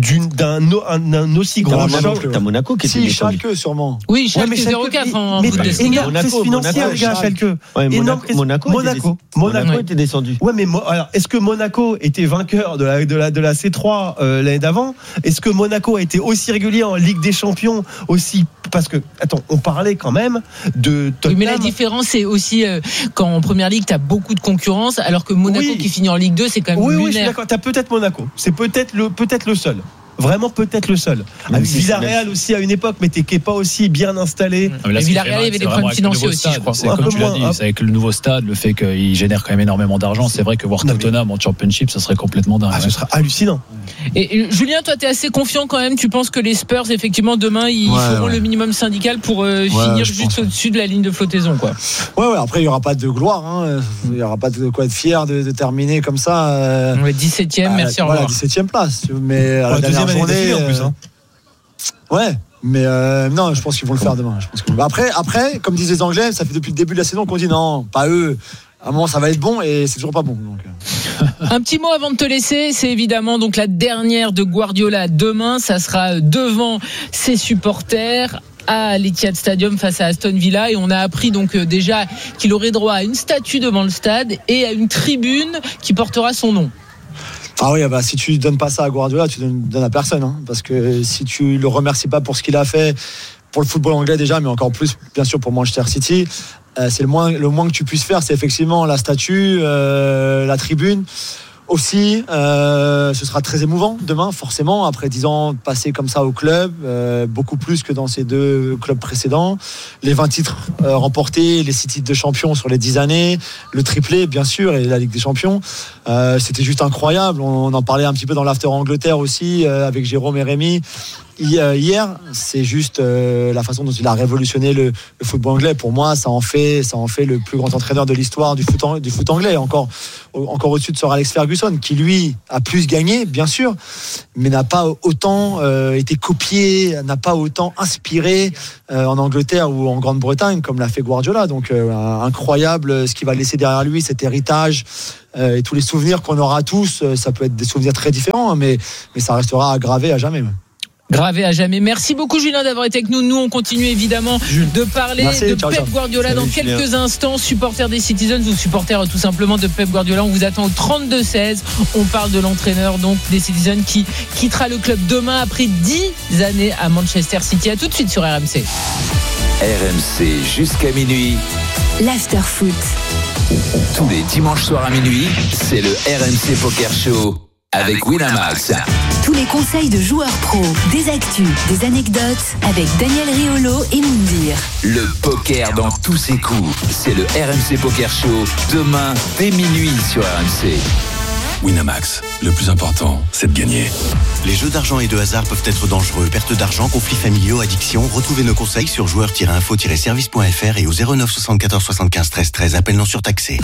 d'un aussi gros choc. Monaco qui était descendu. Schalke sûrement. Oui, Schalke 0-4 en Bundesliga. Énorme crise financière, les gars, Schalke. Monaco était descendu. Ouais, mais alors, est-ce que Monaco était vainqueur de la C3 l'année d'avant? Est-ce que Monaco a été aussi régulier en Ligue des Champions aussi? Parce que, attends, on parlait quand même de Tottenham. Oui, mais la différence, c'est aussi quand en Première Ligue, t'as beaucoup de concurrence, alors que Monaco qui finit en Ligue 2, c'est quand même lunaire. Oui, je suis d'accord. T'as peut-être Monaco. C'est peut-être le seul. Vraiment peut-être le seul. Avec Villarreal aussi à une époque, mais qui n'est pas aussi bien installé. Mais Villarreal avait des problèmes financiers aussi, je crois. C'est comme tu l'as dit, c'est avec le nouveau stade, le fait qu'il génère quand même énormément d'argent. C'est vrai que voir Tottenham en Championship, ça serait complètement dingue. Ce serait hallucinant. Et Julien, toi, t'es assez confiant quand même. Tu penses que les Spurs, effectivement, demain, ils feront le minimum syndical pour finir juste au-dessus de la ligne de flottaison, quoi. Ouais. Après, il n'y aura pas de gloire. Hein. Il n'y aura pas de quoi être fier de terminer comme ça. 17e, merci, au revoir. 17e place. Mais à la dernière journée. En plus, hein. Ouais. Mais non, je pense qu'ils vont le faire demain. Après, comme disent les Anglais, ça fait depuis le début de la saison qu'on dit non, pas eux. À un moment, ça va être bon et c'est toujours pas bon. Donc. Un petit mot avant de te laisser, c'est évidemment donc la dernière de Guardiola demain. Ça sera devant ses supporters à l'Etihad Stadium face à Aston Villa, et on a appris donc déjà qu'il aurait droit à une statue devant le stade et à une tribune qui portera son nom. Ah oui, bah, si tu donnes pas ça à Guardiola, tu donnes à personne, hein, parce que si tu le remercies pas pour ce qu'il a fait pour le football anglais déjà, mais encore plus bien sûr pour Manchester City, c'est le moins que tu puisses faire, c'est effectivement la statue, la tribune. Aussi, ce sera très émouvant demain, forcément, après 10 ans passés comme ça au club, beaucoup plus que dans ces 2 clubs précédents. Les 20 titres remportés, les 6 titres de champion sur les 10 années, le triplé, bien sûr, et la Ligue des Champions. C'était juste incroyable. On en parlait un petit peu dans l'After Angleterre aussi, avec Jérôme et Rémi. Hier, c'est juste la façon dont il a révolutionné le football anglais. Pour moi, ça en fait le plus grand entraîneur de l'histoire du foot anglais, encore au-dessus de Sir Alex Ferguson, qui lui a plus gagné, bien sûr, mais n'a pas autant été copié, n'a pas autant inspiré en Angleterre ou en Grande-Bretagne comme l'a fait Guardiola. Donc incroyable ce qu'il va laisser derrière lui, cet héritage. Et tous les souvenirs qu'on aura tous, ça peut être des souvenirs très différents, hein, mais ça restera gravé à jamais. Gravé à jamais. Merci beaucoup Julien d'avoir été avec nous. Nous on continue évidemment de parler de Pep Guardiola dans quelques instants. Supporter des Citizens ou supporter tout simplement de Pep Guardiola, on vous attend au 32-16. On parle de l'entraîneur donc des Citizens qui quittera le club demain après 10 années à Manchester City. À tout de suite sur RMC. RMC jusqu'à minuit. L'After Foot. Tous les dimanches soirs à minuit, c'est le RMC Poker Show avec Winamax. Tous les conseils de joueurs pros, des actus, des anecdotes avec Daniel Riolo et Moundir. Le poker dans tous ses coups, c'est le RMC Poker Show demain dès minuit sur RMC. Winamax, le plus important, c'est de gagner. Les jeux d'argent et de hasard peuvent être dangereux. Perte d'argent, conflits familiaux, addiction. Retrouvez nos conseils sur joueurs-info-service.fr et au 09 74 75 13 13. Appel non surtaxé.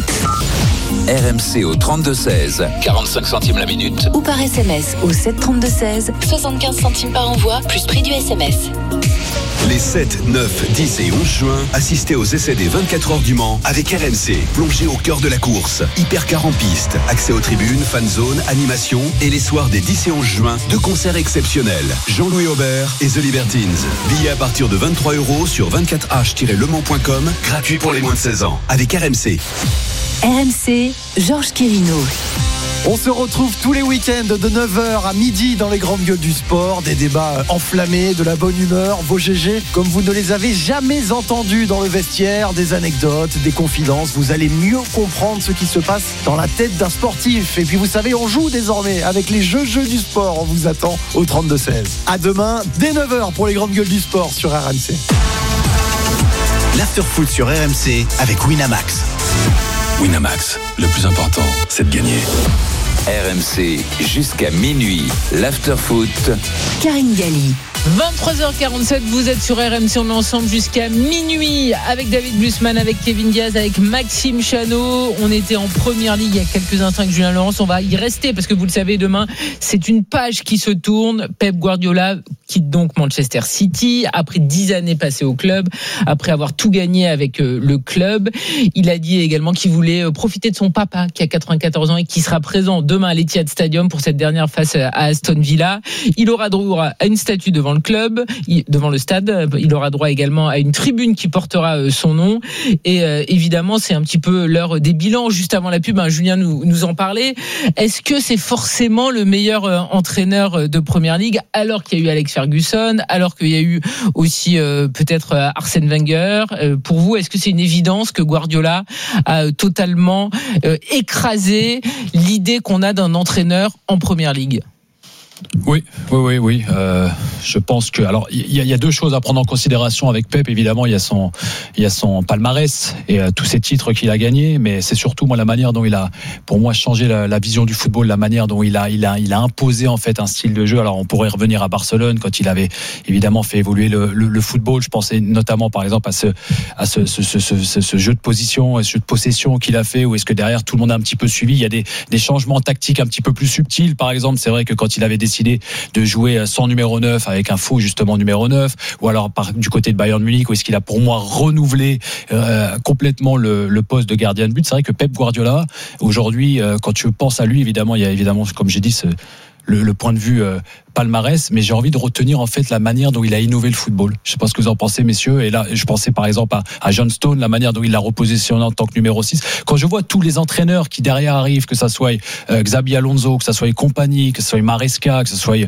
RMC au 32-16, 45 centimes la minute. Ou par SMS au 732-16, 75 centimes par envoi, plus prix du SMS. Les 7, 9, 10 et 11 juin, assistez aux essais des 24 heures du Mans avec RMC. Plongez au cœur de la course. Hypercar en piste, accès aux tribunes, fan zone, animation et les soirs des 10 et 11 juin, 2 concerts exceptionnels. Jean-Louis Aubert et The Libertines. Billets à partir de 23 € sur 24h-lemans.com, gratuit pour les moins de 16 ans. Avec RMC. RMC, Georges Quirino. On se retrouve tous les week-ends de 9h à midi dans les grandes gueules du sport. Des débats enflammés, de la bonne humeur, vos GG comme vous ne les avez jamais entendus dans le vestiaire, des anecdotes, des confidences. Vous allez mieux comprendre ce qui se passe dans la tête d'un sportif. Et puis vous savez, on joue désormais avec les jeux du sport. On vous attend au 32-16. À demain, dès 9h pour les grandes gueules du sport sur RMC. L'After Foot sur RMC avec Winamax. Winamax, le plus important, c'est de gagner. RMC jusqu'à minuit. L'After Foot. Karine Galli. 23h47, vous êtes sur RMC, on est ensemble jusqu'à minuit avec David Blusman, avec Kevin Diaz, avec Maxime Chanot. On était en première ligue il y a quelques instants avec Julien Laurence, on va y rester parce que vous le savez, demain c'est une page qui se tourne. Pep Guardiola quitte donc Manchester City après 10 années passées au club, après avoir tout gagné avec le club. Il a dit également qu'il voulait profiter de son papa qui a 94 ans et qui sera présent demain à l'Etihad Stadium pour cette dernière face à Aston Villa. Il aura droit à une statue devant le club, devant le stade. Il aura droit également à une tribune qui portera son nom. Et évidemment, c'est un petit peu l'heure des bilans. Juste avant la pub, Julien nous en parlait. Est-ce que c'est forcément le meilleur entraîneur de Première Ligue alors qu'il y a eu Alex Ferguson, alors qu'il y a eu aussi peut-être Arsène Wenger? Pour vous, est-ce que c'est une évidence que Guardiola a totalement écrasé l'idée qu'on a d'un entraîneur en Première Ligue? Oui. Je pense que alors il y a deux choses à prendre en considération avec Pep. Évidemment, il y a son palmarès et tous ces titres qu'il a gagnés, mais c'est surtout moi la manière dont il a, pour moi, changé la vision du football, la manière dont il a imposé en fait un style de jeu. Alors on pourrait revenir à Barcelone quand il avait évidemment fait évoluer le football. Je pensais notamment par exemple à ce jeu de position, ce jeu de possession qu'il a fait, où est-ce que derrière tout le monde a un petit peu suivi. Il y a des changements tactiques un petit peu plus subtils. Par exemple, c'est vrai que quand il avait décidé de jouer sans numéro 9 avec un faux justement numéro 9, ou alors du côté de Bayern Munich, où est-ce qu'il a pour moi renouvelé complètement le poste de gardien de but. C'est vrai que Pep Guardiola aujourd'hui, quand tu penses à lui, évidemment il y a évidemment, comme j'ai dit, le point de vue palmarès, mais j'ai envie de retenir en fait la manière dont il a innové le football. Je sais pas ce que vous en pensez, messieurs. Et là, je pensais par exemple à John Stone, la manière dont il l'a repositionné en tant que numéro 6. Quand je vois tous les entraîneurs qui derrière arrivent, que ça soit Xabi Alonso, que ça soit Kompany, que ça soit Maresca, que ça soit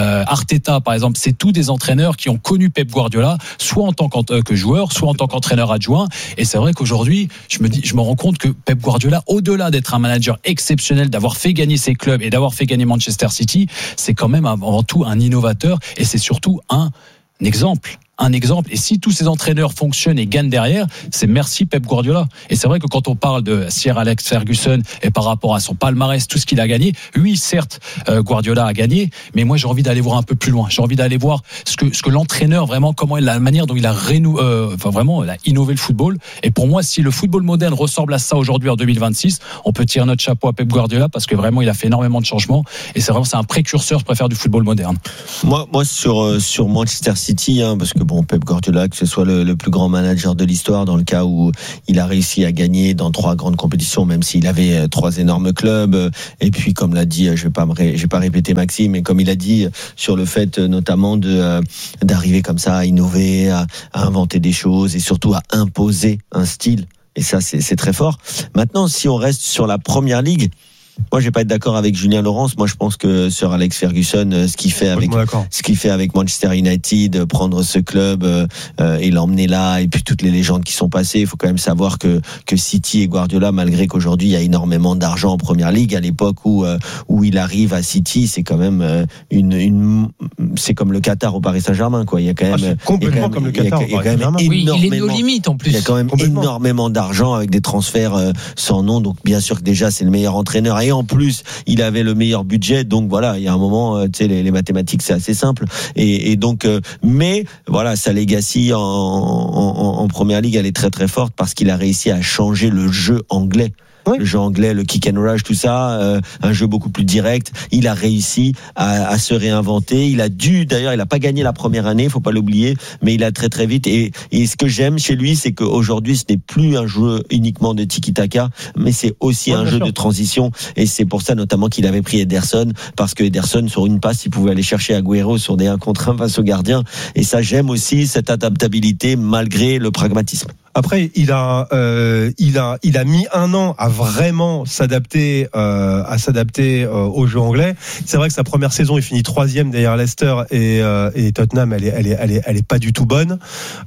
Arteta par exemple, c'est tous des entraîneurs qui ont connu Pep Guardiola, soit en tant que joueur, soit en tant qu'entraîneur adjoint. Et c'est vrai qu'aujourd'hui, je me rends compte que Pep Guardiola, au-delà d'être un manager exceptionnel, d'avoir fait gagner ses clubs et d'avoir fait gagner Manchester City, c'est quand même avant tout un innovateur, et c'est surtout un exemple. Et si tous ces entraîneurs fonctionnent et gagnent derrière, c'est merci Pep Guardiola. Et c'est vrai que quand on parle de Sir Alex Ferguson et par rapport à son palmarès, tout ce qu'il a gagné, oui, certes, Guardiola a gagné, mais moi j'ai envie d'aller voir un peu plus loin. J'ai envie d'aller voir ce que l'entraîneur vraiment, la manière dont il a vraiment il a innové le football. Et pour moi, si le football moderne ressemble à ça aujourd'hui en 2026, on peut tirer notre chapeau à Pep Guardiola, parce que vraiment il a fait énormément de changements, et c'est un précurseur, je préfère, du football moderne. Moi sur Manchester City, parce que Pep Guardiola, que ce soit le plus grand manager de l'histoire, dans le cas où il a réussi à gagner dans 3 grandes compétitions, même s'il avait 3 énormes clubs. Et puis, comme l'a dit, je vais pas répéter Maxime, mais comme il a dit sur le fait notamment d'arriver comme ça à innover, à inventer des choses et surtout à imposer un style. Et ça, c'est très fort. Maintenant, si on reste sur la Première Ligue, moi, je vais pas être d'accord avec Julien Laurence. Moi, je pense que Sir Alex Ferguson, ce qu'il fait avec Manchester United, prendre ce club et l'emmener là, et puis toutes les légendes qui sont passées. Il faut quand même savoir que City et Guardiola, malgré qu'aujourd'hui il y a énormément d'argent en Première Ligue, à l'époque où il arrive à City, c'est quand même c'est comme le Qatar au Paris Saint-Germain, quoi. Il y a quand même complètement comme le Qatar. Il est aux limites en plus. Il y a quand même énormément d'argent avec des transferts sans nom. Donc bien sûr que déjà c'est le meilleur entraîneur. Et en plus, il avait le meilleur budget, donc voilà, il y a un moment, tu sais, les mathématiques, c'est assez simple. Et donc, mais voilà, sa legacy en Première Ligue, elle est très très forte parce qu'il a réussi à changer le jeu anglais. Le jeu anglais, le kick and rush, tout ça, un jeu beaucoup plus direct. Il a réussi à se réinventer. Il a pas gagné la première année, faut pas l'oublier, mais il a très très vite. Et ce que j'aime chez lui, c'est qu'aujourd'hui, ce n'est plus un jeu uniquement de tiki-taka, mais c'est aussi un jeu de transition. Et c'est pour ça notamment qu'il avait pris Ederson, parce que Ederson, sur une passe, il pouvait aller chercher Agüero sur des 1 contre 1 face au gardien. Et ça, j'aime aussi cette adaptabilité malgré le pragmatisme. Après, il a mis 1 an à vraiment s'adapter au jeu anglais. C'est vrai que sa première saison, il finit 3e derrière Leicester et Tottenham, elle est pas du tout bonne.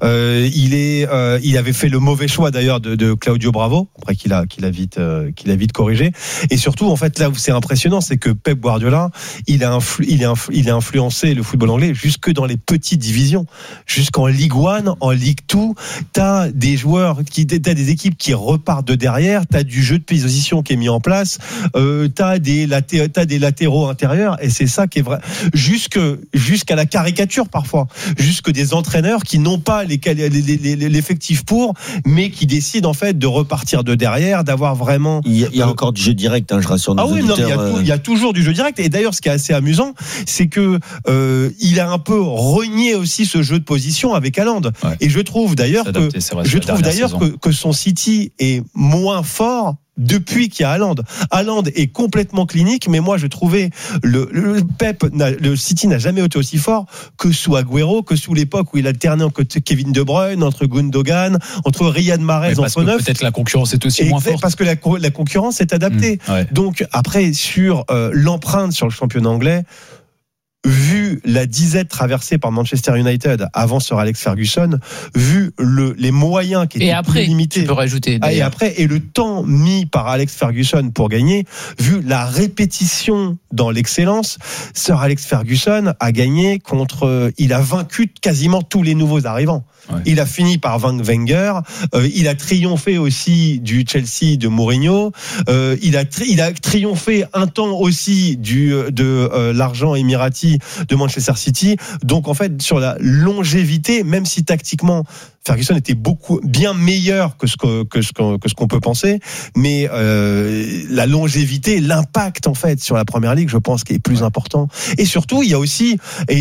Il avait fait le mauvais choix d'ailleurs de Claudio Bravo, après qu'il a vite corrigé. Et surtout, en fait, là où c'est impressionnant, c'est que Pep Guardiola, il a influencé le football anglais jusque dans les petites divisions, jusqu'en Ligue 1, en Ligue 2. T'as des joueurs t'as des équipes qui repartent de derrière, t'as du jeu de position qui est mis en place, t'as des latéraux intérieurs, et c'est ça qui est vrai, jusqu'à la caricature parfois, jusque des entraîneurs qui n'ont pas l'effectif pour, mais qui décident en fait de repartir de derrière, d'avoir vraiment. Il y a encore du jeu direct, je rassure nos auditeurs. Il y a toujours du jeu direct, et d'ailleurs ce qui est assez amusant, c'est que il a un peu renié aussi ce jeu de position avec Haaland, et je trouve d'ailleurs que son City est moins fort depuis qu'il y a Haaland. Haaland est complètement clinique, mais moi je trouvais le City n'a jamais été aussi fort que sous Agüero, que sous l'époque où il alternait entre Kevin De Bruyne, entre Gundogan, entre Riyad Mahrez en faux neuf. Peut-être la concurrence est aussi moins forte. Parce que la concurrence est adaptée. Donc après, sur l'empreinte sur le championnat anglais, vu vu la disette traversée par Manchester United avant Sir Alex Ferguson, vu les moyens qui étaient plus limités. Tu peux rajouter. Et après, et le temps mis par Alex Ferguson pour gagner, vu la répétition dans l'excellence, Sir Alex Ferguson a gagné il a vaincu quasiment tous les nouveaux arrivants. Ouais. Il a fini par vaincre Wenger. Il a triomphé aussi du Chelsea de Mourinho. Il a triomphé un temps aussi de l'argent émirati de Manchester City. Donc en fait, sur la longévité, même si tactiquement Ferguson était bien meilleur que ce qu'on peut penser, mais la longévité, l'impact en fait sur la Première Ligue, je pense qu'il est plus important. Et surtout, il y a aussi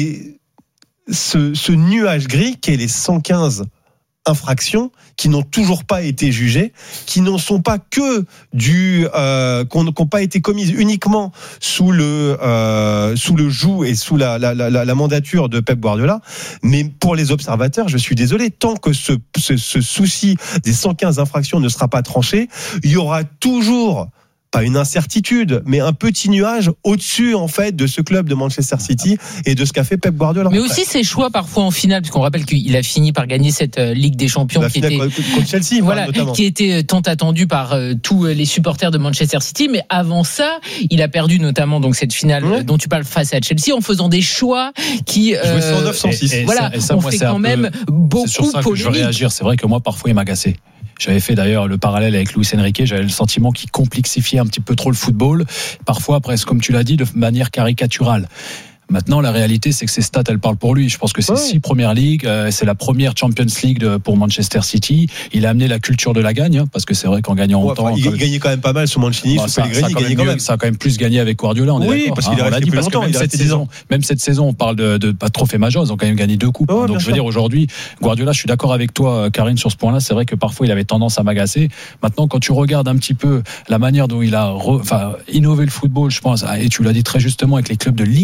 ce nuage gris qui est les 115 infractions qui n'ont toujours pas été jugées, qui n'en sont pas que qui n'ont pas été commises uniquement sous le joug et sous la mandature de Pep Guardiola, mais pour les observateurs, je suis désolé, tant que ce souci des 115 infractions ne sera pas tranché, il y aura toujours pas une incertitude, mais un petit nuage au-dessus en fait de ce club de Manchester City et de ce qu'a fait Pep Guardiola. Mais aussi ses choix parfois en finale, puisqu'on rappelle qu'il a fini par gagner cette Ligue des Champions qui était contre Chelsea, notamment. Qui était tant attendue par tous les supporters de Manchester City. Mais avant ça, il a perdu notamment donc cette finale dont tu parles face à Chelsea en faisant des choix qui jouait 109 106. Voilà, on fait quand même beaucoup c'est sur ça polémique. Que je veux réagir. C'est vrai que moi parfois il m'a agacé. J'avais fait d'ailleurs le parallèle avec Luis Enrique. J'avais le sentiment qu'il complexifiait un petit peu trop le football, parfois presque, comme tu l'as dit, de manière caricaturale. Maintenant, la réalité, c'est que ces stats, elles parlent pour lui. Je pense que c'est 6 Premières Ligues, c'est la première Champions League pour Manchester City. Il a amené la culture de la gagne, parce que c'est vrai qu'en gagnant autant... Il gagnait quand même pas mal sous Mancini, sous Pellegrini, il gagnait quand même. Ça a quand même plus gagné avec Guardiola, on est d'accord. Parce qu'il est resté plus longtemps. Même cette saison, on parle de pas trophée majeur, ils ont quand même gagné 2 coupes. Donc je veux dire, aujourd'hui, Guardiola, je suis d'accord avec toi, Karine, sur ce point-là. C'est vrai que parfois, il avait tendance à m'agacer. Maintenant, quand tu regardes un petit peu la manière dont il a innové le football, je pense, et tu l'as dit très justement avec les clubs de Ligue